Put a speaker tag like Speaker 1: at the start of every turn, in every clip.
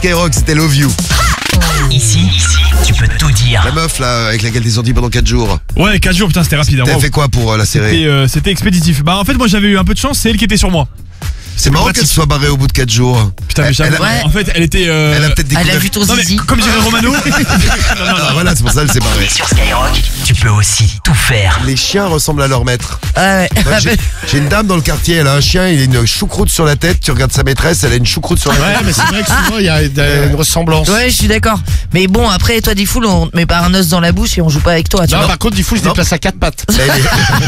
Speaker 1: Skyrock, c'était Love You.
Speaker 2: Ici, tu peux tout dire.
Speaker 1: La meuf là, avec laquelle t'es sorti pendant 4 jours.
Speaker 3: Ouais, 4 jours, putain, c'était rapide. Hein,
Speaker 1: T'as
Speaker 3: wow.
Speaker 1: fait quoi pour la serrer?
Speaker 3: C'était expéditif. Bah en fait, moi j'avais eu un peu de chance, c'est elle qui était sur moi.
Speaker 1: C'est marrant qu'elle se soit barrée au bout de 4 jours.
Speaker 3: Putain, mais
Speaker 1: Elle a-
Speaker 3: en fait, elle était.
Speaker 1: Elle a peut-être découvert.
Speaker 4: Elle a vu ton
Speaker 3: Non mais
Speaker 4: zizi.
Speaker 3: comme dirait Romano.
Speaker 1: Ah, voilà, c'est pour ça qu'elle s'est barrée.
Speaker 2: Et sur Skyrock, tu peux aussi tout faire.
Speaker 1: Les chiens ressemblent à leur maître.
Speaker 4: Ouais.
Speaker 1: Moi, j'ai une dame dans le quartier, elle a un chien, il a une choucroute sur la tête. Tu regardes sa maîtresse, elle a une choucroute sur la tête.
Speaker 5: Ouais, mais c'est vrai que souvent il y a une ressemblance.
Speaker 4: Ouais, je suis d'accord. Mais bon, après, toi, des foules, on te met pas un os dans la bouche et on joue pas avec toi, tu
Speaker 5: Non,
Speaker 4: vois.
Speaker 5: par contre, il faut que je déplace à 4 pattes.
Speaker 1: Elle est-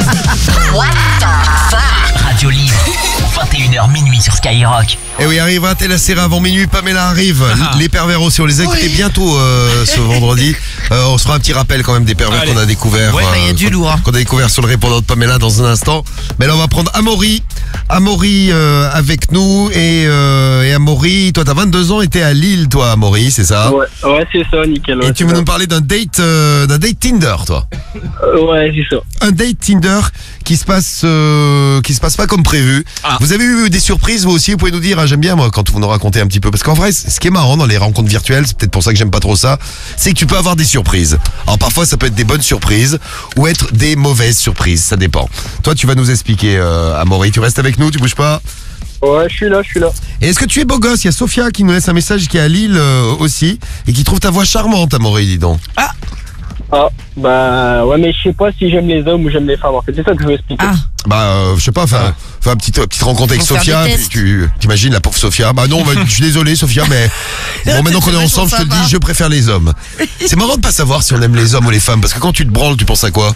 Speaker 2: Radio libre, 21h minuit sur Skyrock.
Speaker 1: Eh oui, arrivera la serrée avant minuit, Pamela arrive. Les pervers aussi, on les a écoutés bientôt ce vendredi. On se fera un petit rappel quand même des pervers qu'on a découvert.
Speaker 4: Ouais, il y a du lourd. Hein.
Speaker 1: Qu'on a découvert sur le répondant de Pamela dans un instant. Mais là, on va prendre Amaury. Amaury avec nous. Et Amaury, toi, t'as 22 ans et t'es à Lille, toi, Amaury, c'est ça?
Speaker 6: Ouais, c'est ça, nickel. Ouais,
Speaker 1: Et tu veux nous parler d'un date Tinder, toi?
Speaker 6: ouais, c'est ça.
Speaker 1: Un date Tinder qui se passe pas comme prévu. Vous avez eu des surprises, vous aussi? Vous pouvez nous dire, hein, j'aime bien moi quand vous nous racontez un petit peu, parce qu'en vrai, ce qui est marrant dans les rencontres virtuelles, c'est peut-être pour ça que j'aime pas trop ça, c'est que tu peux avoir des surprises. Alors parfois ça peut être des bonnes surprises ou être des mauvaises surprises, ça dépend. Toi tu vas nous expliquer, Amaury, tu restes avec nous, tu bouges pas?
Speaker 6: Ouais, je suis là.
Speaker 1: Et est-ce que tu es beau gosse? Il y a Sophia qui nous laisse un message, qui est à Lille aussi, et qui trouve ta voix charmante, Amaury, dis donc.
Speaker 6: Ah, bah, ouais, mais je sais pas si j'aime les hommes ou j'aime les femmes, en fait. C'est ça que je veux expliquer.
Speaker 4: Ah,
Speaker 1: Bah, je sais pas, fais une petite rencontre avec
Speaker 4: Faut faire
Speaker 1: Sophia,
Speaker 4: des
Speaker 1: puis
Speaker 4: tests.
Speaker 1: tu t'imagines la pauvre Sophia. Bah non, je suis désolé Sophia, mais bon, maintenant qu'on est ensemble, je te le dis, je préfère les hommes. C'est marrant de pas savoir si on aime les hommes ou les femmes, parce que quand tu te branles, tu penses à quoi?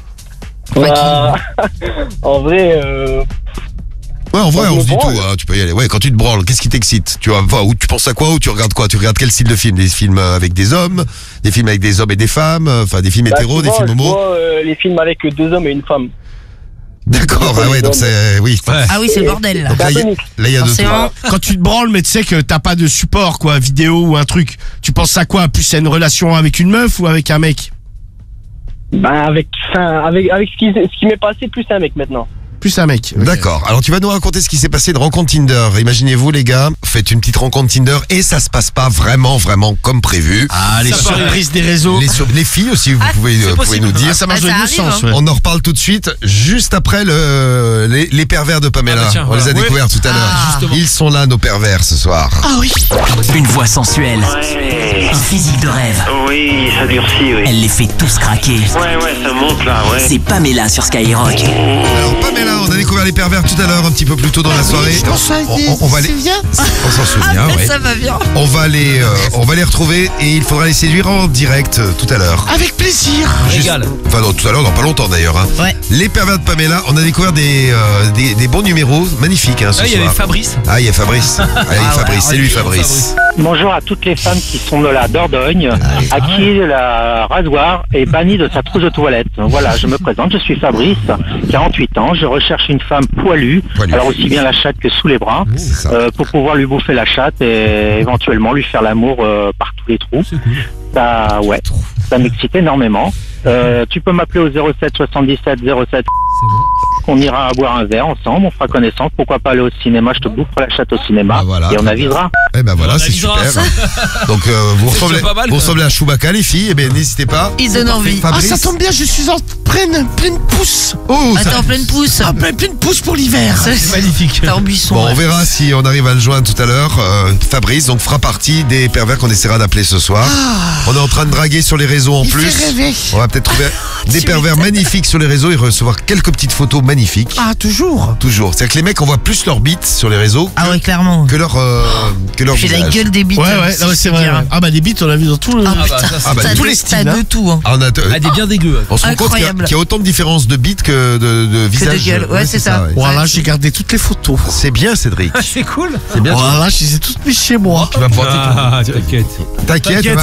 Speaker 6: Bah, en vrai,
Speaker 1: Ouais, en vrai,
Speaker 6: Quand je
Speaker 1: on
Speaker 6: me
Speaker 1: se dit
Speaker 6: branle.
Speaker 1: tout, hein, tu peux y aller. Ouais, quand tu te branles, qu'est-ce qui t'excite? Tu vois, ou tu penses à quoi? Ou tu regardes quoi? Tu regardes quel style de film? Des films avec des hommes, des films avec des hommes et des femmes, enfin des films
Speaker 6: bah,
Speaker 1: hétéros, des
Speaker 6: souvent,
Speaker 1: films
Speaker 6: je
Speaker 1: homo.
Speaker 6: vois, les films avec 2 hommes et une femme.
Speaker 1: D'accord, ah ouais, donc c'est, oui.
Speaker 4: ah oui, c'est le bordel, là.
Speaker 1: Donc là, il y a de tout.
Speaker 4: Forcément.
Speaker 5: Quand tu te branles, mais tu sais que t'as pas de support, quoi, vidéo ou un truc. Tu penses à quoi? Plus à une relation avec une meuf ou avec un mec?
Speaker 6: Bah, avec ce qui m'est passé, plus un mec maintenant.
Speaker 5: Plus un mec. Ok.
Speaker 1: D'accord. Alors tu vas nous raconter ce qui s'est passé de rencontre Tinder. Imaginez-vous les gars, faites une petite rencontre Tinder et ça se passe pas vraiment comme prévu.
Speaker 5: Ah, les surprises des réseaux.
Speaker 1: Les filles aussi, vous pouvez nous dire.
Speaker 5: Ah, ça marche
Speaker 4: Ah,
Speaker 5: dans
Speaker 4: ça
Speaker 5: les deux
Speaker 4: arrive,
Speaker 5: sens.
Speaker 4: hein.
Speaker 5: Ouais.
Speaker 1: On en reparle tout de suite, juste après les pervers de Pamela.
Speaker 3: Ah bah tiens,
Speaker 1: on les a
Speaker 3: voilà.
Speaker 1: découverts tout à l'heure.
Speaker 3: justement.
Speaker 1: Ils sont là, nos pervers, ce soir.
Speaker 5: Ah oui.
Speaker 2: Une voix sensuelle, un physique de rêve.
Speaker 7: Oui, ça durcit, oui.
Speaker 2: Elle les fait tous craquer.
Speaker 7: Ouais, ça monte là, ouais.
Speaker 2: C'est Pamela sur Skyrock.
Speaker 1: Alors Pamela, on a découvert les pervers tout à l'heure, un petit peu plus tôt dans la soirée. On va les... On s'en souvient, ouais.
Speaker 4: Ça va bien.
Speaker 1: On va les retrouver et il faudra les séduire en direct tout à l'heure.
Speaker 5: Avec plaisir.
Speaker 1: Enfin non, tout à l'heure, dans pas longtemps d'ailleurs. Hein.
Speaker 4: Ouais.
Speaker 1: Les pervers de Pamela, on a découvert des bons numéros magnifiques hein, ce
Speaker 3: Ah, il y
Speaker 1: soir.
Speaker 3: avait Fabrice.
Speaker 1: Ah, il y a Fabrice. Allez, Fabrice, c'est lui Fabrice.
Speaker 8: Bonjour à toutes les femmes qui sont de la Dordogne, à qui la rasoir est bannie de sa trousse de toilette. Voilà, je me présente, je suis Fabrice, 48 ans, je recherche une femme poilue, alors aussi bien la chatte que sous les bras,
Speaker 1: C'est ça.
Speaker 8: pour pouvoir lui bouffer la chatte et éventuellement lui faire l'amour par tous les trous. Ça, ouais, ça m'excite énormément. Tu peux m'appeler au 07 77 07. On ira boire un verre ensemble, on fera connaissance. Pourquoi pas aller au cinéma? Je te bouffe la chatte au cinéma
Speaker 1: Ah, voilà,
Speaker 8: et on
Speaker 1: très
Speaker 8: avisera.
Speaker 1: Eh ben voilà,
Speaker 3: On
Speaker 1: c'est super.
Speaker 3: avisera.
Speaker 1: Donc vous ressemblez,
Speaker 3: déjà pas mal,
Speaker 1: vous ressemblez à Chewbacca les filles, eh bien n'hésitez pas.
Speaker 4: Ils donnent envie.
Speaker 5: Ah,
Speaker 1: Fabrice.
Speaker 5: ça tombe bien, je suis en pleine pousse.
Speaker 1: Oh, ça-
Speaker 4: Attends, pleine pouce.
Speaker 5: Ah, pleine pousse pour l'hiver.
Speaker 4: C'est
Speaker 3: Magnifique.
Speaker 4: T'es en buisson.
Speaker 1: Bon, on
Speaker 4: ouais.
Speaker 1: verra si on arrive à le joindre tout à l'heure. Fabrice donc fera partie des pervers qu'on essaiera d'appeler ce soir. On est en train de draguer sur les réseaux en
Speaker 5: Il
Speaker 1: plus.
Speaker 5: fait rêver.
Speaker 1: On va peut-être trouver des pervers magnifiques sur les réseaux et recevoir quelques petites photos magnifiques.
Speaker 5: Ah, toujours.
Speaker 1: Toujours. C'est-à-dire que les mecs envoient plus leur bite sur les réseaux
Speaker 4: Ah ouais, clairement.
Speaker 1: que leur
Speaker 4: J'ai la
Speaker 1: visage.
Speaker 4: gueule des bites.
Speaker 5: Ouais, non, c'est vrai. Ouais. Ah, bah, des bites, on l'a vu dans tout le.
Speaker 4: Ah
Speaker 3: bah,
Speaker 4: putain,
Speaker 3: ça, c'est-
Speaker 1: Ah bah,
Speaker 4: t'as
Speaker 1: tous
Speaker 4: de-
Speaker 1: les
Speaker 4: t'as
Speaker 5: styles,
Speaker 4: de tout. Hein.
Speaker 1: Ah, on a-
Speaker 3: Ah, des bien dégueux.
Speaker 1: on se rend compte
Speaker 4: Incroyable.
Speaker 1: qu'il y a autant de différences de bites que de visage.
Speaker 4: gueule. Ouais, c'est ça.
Speaker 1: ouais.
Speaker 5: Voilà, j'ai gardé toutes les photos.
Speaker 1: C'est bien, Cédric.
Speaker 3: C'est cool.
Speaker 5: Voilà, je les ai toutes mises chez moi.
Speaker 1: Tu vas pouvoir
Speaker 3: Ah, t'inquiète.
Speaker 1: T'inquiète.
Speaker 3: T'inquiète.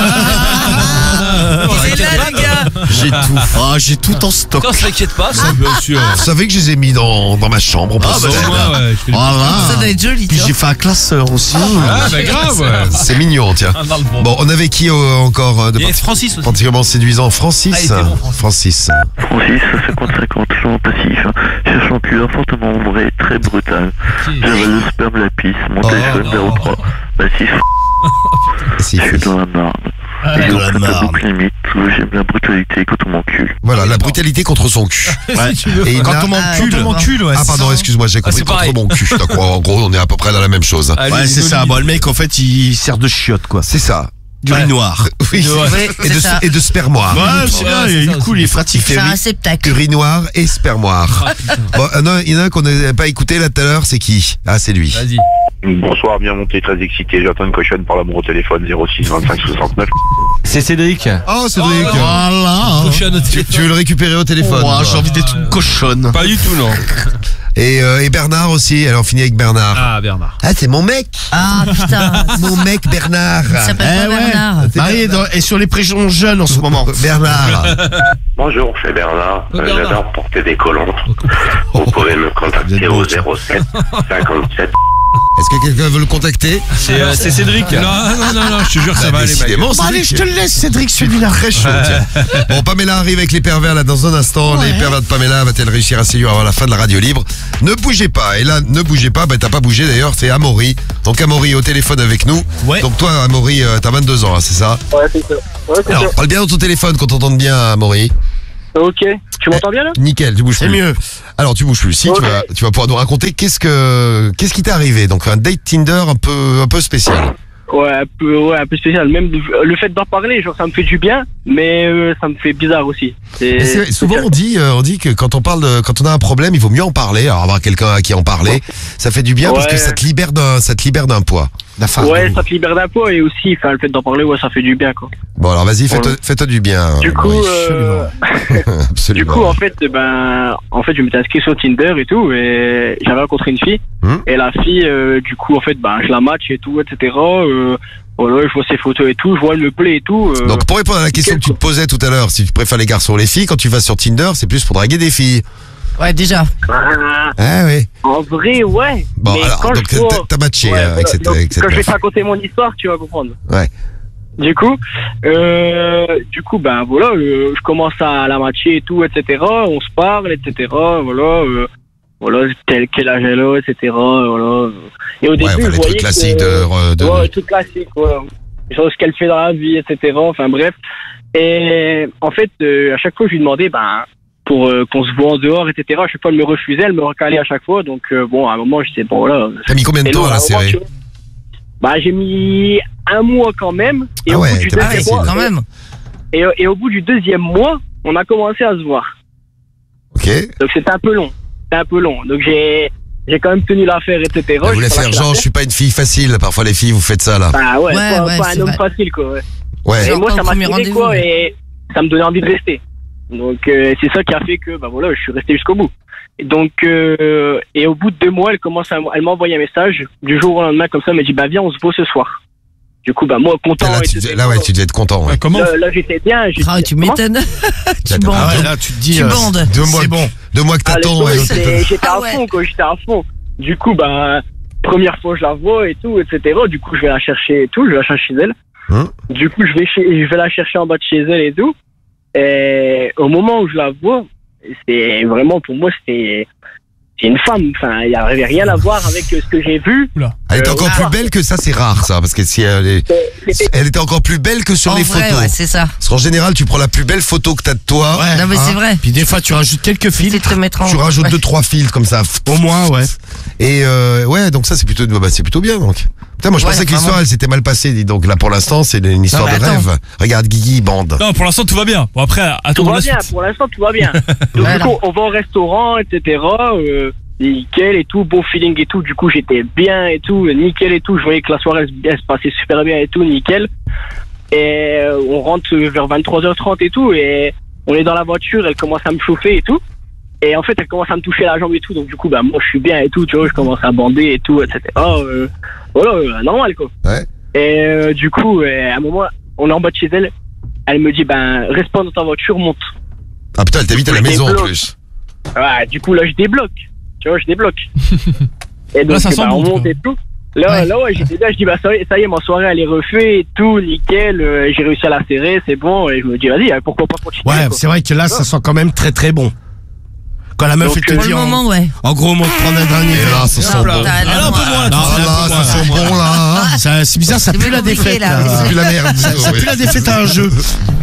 Speaker 4: Il est là, le gars.
Speaker 1: J'ai tout.
Speaker 5: Ah, j'ai tout en stock.
Speaker 3: Non, t'inquiète pas, ça, bien sûr.
Speaker 1: Vous savez que je les ai mis dans ma chambre. Pour
Speaker 3: Ah, bah,
Speaker 1: ça.
Speaker 3: c'est moi, ouais. Je fais
Speaker 5: Voilà.
Speaker 4: Ça doit être joli,
Speaker 5: Puis
Speaker 4: tu
Speaker 5: j'ai fait un classeur aussi.
Speaker 3: Ah, bah, grave, ouais.
Speaker 1: C'est mignon, tiens.
Speaker 3: Ah, dans le bon.
Speaker 1: Bon, on avait qui encore de
Speaker 3: Il y a Francis aussi.
Speaker 1: particulièrement séduisant? Francis.
Speaker 3: Ah, il était bon, Francis.
Speaker 7: Francis, 50-50, champ passif, cherchant cuir fortement ombré, très brutal. J'avale le sperme, la pisse, mon téléphone, 03. Bah, 6
Speaker 1: Si,
Speaker 7: Je suis dans la marne.
Speaker 1: dans
Speaker 7: J'ai
Speaker 1: la
Speaker 7: aucun
Speaker 1: marne.
Speaker 7: tabou limite. J'aime la brutalité quand on m'encule.
Speaker 1: Voilà, la brutalité contre son cul.
Speaker 3: Si tu veux.
Speaker 1: Et il
Speaker 5: Quand
Speaker 1: a-
Speaker 5: on m'encule, ouais.
Speaker 1: Ah pardon, excuse-moi, j'ai compris
Speaker 3: c'est
Speaker 1: contre
Speaker 3: pareil.
Speaker 1: mon cul. D'accord, en gros, on est à peu près dans la même chose.
Speaker 3: Allez,
Speaker 5: Ouais, c'est ça. Bon, le mec, en fait, il sert de chiotte, quoi.
Speaker 1: C'est ça.
Speaker 5: Urinoir.
Speaker 1: Oui.
Speaker 4: Ouais, c'est ça.
Speaker 1: Et de spermoire.
Speaker 5: Ouais, c'est bien,
Speaker 3: c'est
Speaker 5: il
Speaker 3: ça
Speaker 5: est cool,
Speaker 3: aussi.
Speaker 5: il est pratique.
Speaker 4: C'est un réceptacle.
Speaker 1: Urinoir et spermoire. Bon, non, il y en a un qu'on n'avait pas écouté là tout à l'heure, c'est qui? Ah, c'est lui.
Speaker 3: Vas-y.
Speaker 9: Bonsoir, bien monté, très excité. J'attends une cochonne par l'amour au téléphone 06 25 69.
Speaker 3: C'est Cédric.
Speaker 1: Oh, Cédric.
Speaker 5: Voilà.
Speaker 3: Cochonne au
Speaker 1: Tu veux
Speaker 3: téléphone.
Speaker 1: le récupérer au téléphone?
Speaker 5: Oh,
Speaker 1: toi.
Speaker 5: j'ai envie d'être une cochonne.
Speaker 3: Pas du tout, non.
Speaker 1: Et Bernard aussi, alors on finit avec Bernard.
Speaker 3: Ah, Bernard.
Speaker 1: Ah, c'est mon mec.
Speaker 4: Ah putain.
Speaker 1: Mon mec Bernard.
Speaker 4: Il s'appelle pas Bernard.
Speaker 5: Marie est sur les préjons jeunes en ce moment.
Speaker 1: Bernard.
Speaker 9: Bonjour, c'est Bernard.
Speaker 3: Bernard.
Speaker 9: J'adore porter des collants. Vous pouvez me contacter au 07 57.
Speaker 1: Est-ce que quelqu'un veut le contacter?
Speaker 3: C'est Cédric. Non, je te jure que ça va aller, mec.
Speaker 1: Décidément,
Speaker 5: Bon, allez, je
Speaker 1: Cédric.
Speaker 5: te le laisse, Cédric, celui-là.
Speaker 1: Très chaud, tiens. Bon, Pamela arrive avec les pervers là dans un instant. Les pervers de Pamela, va-t-elle réussir à séduire avant la fin de la radio libre? Ne bougez pas. Et là, ne bougez pas. Bah, t'as pas bougé d'ailleurs. C'est Amaury. Donc Amaury au téléphone avec nous.
Speaker 5: Ouais.
Speaker 1: Donc toi, Amaury, t'as 22 ans, hein, c'est ça?
Speaker 6: Ouais, c'est ça. Ouais, c'est
Speaker 1: Alors, parle bien dans ton téléphone qu'on t'entende bien, Amaury.
Speaker 6: ça. Ok. Tu m'entends bien là?
Speaker 1: Nickel, tu bouges
Speaker 5: C'est
Speaker 1: plus.
Speaker 5: mieux.
Speaker 1: Alors tu bouges plus. Si
Speaker 6: Ok.
Speaker 1: tu vas pouvoir nous raconter qu'est-ce qui t'est arrivé. Donc un date Tinder un peu spécial.
Speaker 6: Ouais, un peu spécial. Même le fait d'en parler, genre ça me fait du bien, mais ça me fait bizarre aussi.
Speaker 1: Mais souvent on dit que quand on a un problème, il vaut mieux en parler. Alors avoir quelqu'un à qui en parler, ça fait du bien parce que
Speaker 6: Ouais.
Speaker 1: ça te libère d'un poids.
Speaker 5: La farce.
Speaker 6: Ouais, ça te libère d'un poids et aussi, enfin, le fait d'en parler, ouais, ça fait du bien, quoi.
Speaker 1: Bon alors vas-y, fais-toi du bien.
Speaker 6: Du coup,
Speaker 1: Amaury.
Speaker 6: du coup, en fait, je m'étais inscrit sur Tinder et tout, et j'avais rencontré une fille. Et la fille, du coup, en fait, je la match et tout, etc. Voilà, je vois ses photos et tout, je vois elle me plaît et tout.
Speaker 1: Donc pour répondre à la question que tu te posais tout à l'heure, si tu préfères les garçons ou les filles, quand tu vas sur Tinder, c'est plus pour draguer des filles.
Speaker 4: Ouais, déjà.
Speaker 1: Ah oui.
Speaker 6: En vrai, ouais.
Speaker 1: Bon
Speaker 6: Mais
Speaker 1: alors,
Speaker 6: quand
Speaker 1: donc
Speaker 6: je vois-
Speaker 1: t'as matché
Speaker 6: Ouais,
Speaker 1: avec
Speaker 6: voilà.
Speaker 1: cette
Speaker 6: Donc,
Speaker 1: avec cette
Speaker 6: quand je vais
Speaker 1: meuf.
Speaker 6: te raconter mon histoire, tu vas comprendre.
Speaker 1: Ouais.
Speaker 6: Du coup, voilà, je commence à la matcher et tout, etc. On se parle, etc. Voilà, quel âge elle a, etc. Voilà. Et au début,
Speaker 1: Ouais, enfin,
Speaker 6: je
Speaker 1: les
Speaker 6: voyais
Speaker 1: trucs classiques de...
Speaker 6: Ouais, tout classique, ouais. Genre ce qu'elle fait dans la vie, etc. Enfin bref. Et en fait, à chaque fois, je lui demandais, pour qu'on se voit en dehors, etc. À chaque fois, elle me refusait, elle me recalait à chaque fois. Donc, à un moment, je disais, bon, voilà.
Speaker 1: T'as mis combien de
Speaker 6: Et
Speaker 1: temps
Speaker 6: non,
Speaker 1: à la
Speaker 6: un moment,
Speaker 1: serrer?
Speaker 6: tu vois, j'ai mis un mois quand même. Et
Speaker 1: Ah
Speaker 6: au
Speaker 1: ouais,
Speaker 6: bout du
Speaker 1: t'as pas
Speaker 6: deuxième
Speaker 1: facile.
Speaker 6: mois,
Speaker 4: Quand même.
Speaker 6: et au bout du deuxième mois, on a commencé à se voir.
Speaker 1: Ok.
Speaker 6: Donc c'était un peu long. Donc j'ai quand même tenu l'affaire, etc.
Speaker 1: Elle voulait
Speaker 6: J'ai pas
Speaker 1: faire
Speaker 6: lâché
Speaker 1: genre, je
Speaker 6: l'affaire.
Speaker 1: suis pas une fille facile. Parfois les filles, vous faites ça là.
Speaker 6: Ah ouais,
Speaker 4: Ouais,
Speaker 6: pas
Speaker 4: c'est
Speaker 6: un homme
Speaker 4: vrai.
Speaker 6: facile, quoi. Ouais.
Speaker 1: Ouais.
Speaker 6: Et
Speaker 4: Genre
Speaker 6: moi,
Speaker 4: pas
Speaker 6: ça
Speaker 4: au
Speaker 6: m'a
Speaker 4: premier
Speaker 6: tiré,
Speaker 4: rendez-vous.
Speaker 6: quoi, et ça me donnait envie de rester. Donc c'est ça qui a fait que, voilà, je suis resté jusqu'au bout. Et donc, et au bout de 2 mois, elle m'a envoyé un message du jour au lendemain comme ça, elle m'a dit, viens, on se voit ce soir. Du coup, moi, content.
Speaker 1: Là, tu devais être content. Ouais.
Speaker 3: Comment?
Speaker 6: Là, j'étais bien.
Speaker 4: Ah, tu
Speaker 6: Comment
Speaker 4: m'étonnes. Tu
Speaker 1: Attends,
Speaker 4: bandes.
Speaker 5: Ah ouais, là, tu te dis.
Speaker 4: Tu bandes.
Speaker 1: 2 mois,
Speaker 5: C'est bon.
Speaker 1: 2 mois que
Speaker 6: Ah,
Speaker 1: t'attends.
Speaker 6: laisse
Speaker 1: et
Speaker 6: tomber,
Speaker 1: l'autre,
Speaker 6: j'étais
Speaker 4: Ah
Speaker 6: à
Speaker 4: ouais.
Speaker 6: fond, quoi, j'étais à fond. Du coup, première fois, je la vois et tout, etc. Du coup, je vais la chercher et tout, je vais la chercher chez elle. Du coup, je vais la chercher en bas de chez elle et tout. Et au moment où je la vois, c'est vraiment, pour moi, c'est une femme. Enfin, il n'y avait rien à voir avec ce que j'ai vu.
Speaker 1: Elle était encore plus belle que ça, c'est rare ça, parce que si elle était encore plus belle que sur
Speaker 4: En
Speaker 1: les
Speaker 4: vrai,
Speaker 1: photos.
Speaker 4: ouais, c'est ça.
Speaker 1: Parce qu'en général, tu prends la plus belle photo que t'as de toi.
Speaker 5: Ouais.
Speaker 4: Non, mais c'est vrai.
Speaker 5: Puis des fois, tu rajoutes quelques
Speaker 4: C'est
Speaker 5: filtres.
Speaker 4: te mettre en.
Speaker 1: Tu rajoutes
Speaker 4: Ouais.
Speaker 1: 2-3 filtres comme ça.
Speaker 5: Au moins, ouais.
Speaker 1: Et ouais, donc ça c'est plutôt bien donc. Putain, moi je
Speaker 4: Ouais,
Speaker 1: pensais que
Speaker 4: vraiment.
Speaker 1: l'histoire elle s'était mal passée, dis donc là pour l'instant c'est une histoire
Speaker 4: Non, mais
Speaker 1: de
Speaker 4: attends.
Speaker 1: rêve. Regarde Guigui il bande.
Speaker 3: Non, pour l'instant tout va bien. Bon après,
Speaker 6: Tout
Speaker 3: attendons
Speaker 6: va
Speaker 3: la
Speaker 6: bien,
Speaker 3: suite.
Speaker 6: pour l'instant, tout va bien. Donc,
Speaker 4: Voilà.
Speaker 6: du coup, on va au restaurant, etc. Nickel et tout, beau feeling et tout. Du coup, j'étais bien et tout, nickel et tout. Je voyais que la soirée elle se passait super bien et tout, nickel. Et on rentre vers 23h30 et tout. Et on est dans la voiture, elle commence à me chauffer et tout. Et en fait, elle commence à me toucher la jambe et tout. Donc, du coup, moi, je suis bien et tout, tu vois, je commence à bander et tout, etc. Voilà, normal, quoi.
Speaker 1: Ouais.
Speaker 6: Et du coup, à un moment, on est en bas de chez elle. Elle me dit, reste pas dans ta voiture, monte.
Speaker 1: Ah putain elle t'habite à la
Speaker 6: Je
Speaker 1: maison en
Speaker 6: débloque.
Speaker 1: plus.
Speaker 6: Ouais, du coup, là, je débloque. Tu vois, je débloque. Et donc,
Speaker 3: Là, ça sent
Speaker 6: on
Speaker 3: bon,
Speaker 6: monte
Speaker 3: quoi.
Speaker 6: et tout. Là, ouais, j'étais là, je dis, ça y est, ma soirée, elle est refaite et tout, nickel. J'ai réussi à la serrer, c'est bon. Et je me dis, vas-y, pourquoi pas continuer.
Speaker 5: Ouais,
Speaker 6: quoi.
Speaker 5: c'est vrai que là, ça sent quand même très très bon. Quand la meuf
Speaker 6: Donc,
Speaker 5: elle te
Speaker 4: Pour
Speaker 5: dit
Speaker 4: le
Speaker 5: en,
Speaker 4: moment, ouais.
Speaker 5: en gros, on te prend un dernier.
Speaker 1: Et là, ça sent bon.
Speaker 4: T'as la
Speaker 3: Ah, un peu
Speaker 4: voix.
Speaker 3: moins,
Speaker 5: Non,
Speaker 1: Ah là, ça sent bon là.
Speaker 5: C'est bizarre, ça
Speaker 4: C'est
Speaker 5: pue la
Speaker 4: compliqué,
Speaker 5: défaite.
Speaker 4: là.
Speaker 5: là.
Speaker 1: C'est plus la merde.
Speaker 5: Ça pue la défaite à un jeu.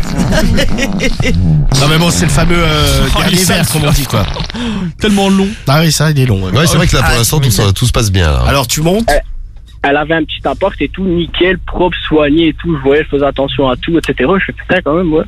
Speaker 5: Non mais bon, c'est le fameux dernier
Speaker 3: il
Speaker 5: verre
Speaker 3: sale,
Speaker 5: comme on dit quoi.
Speaker 3: Tellement long.
Speaker 5: Ah oui, ça il est long. ouais.
Speaker 1: Ouais, c'est vrai que là pour
Speaker 4: Ah,
Speaker 1: l'instant tout se passe bien là.
Speaker 5: Alors tu montes.
Speaker 6: Elle avait un petit appart et tout, nickel, propre, soigné et tout. Je voyais, je faisais attention à tout, etc. Je fais putain quand même, ouais.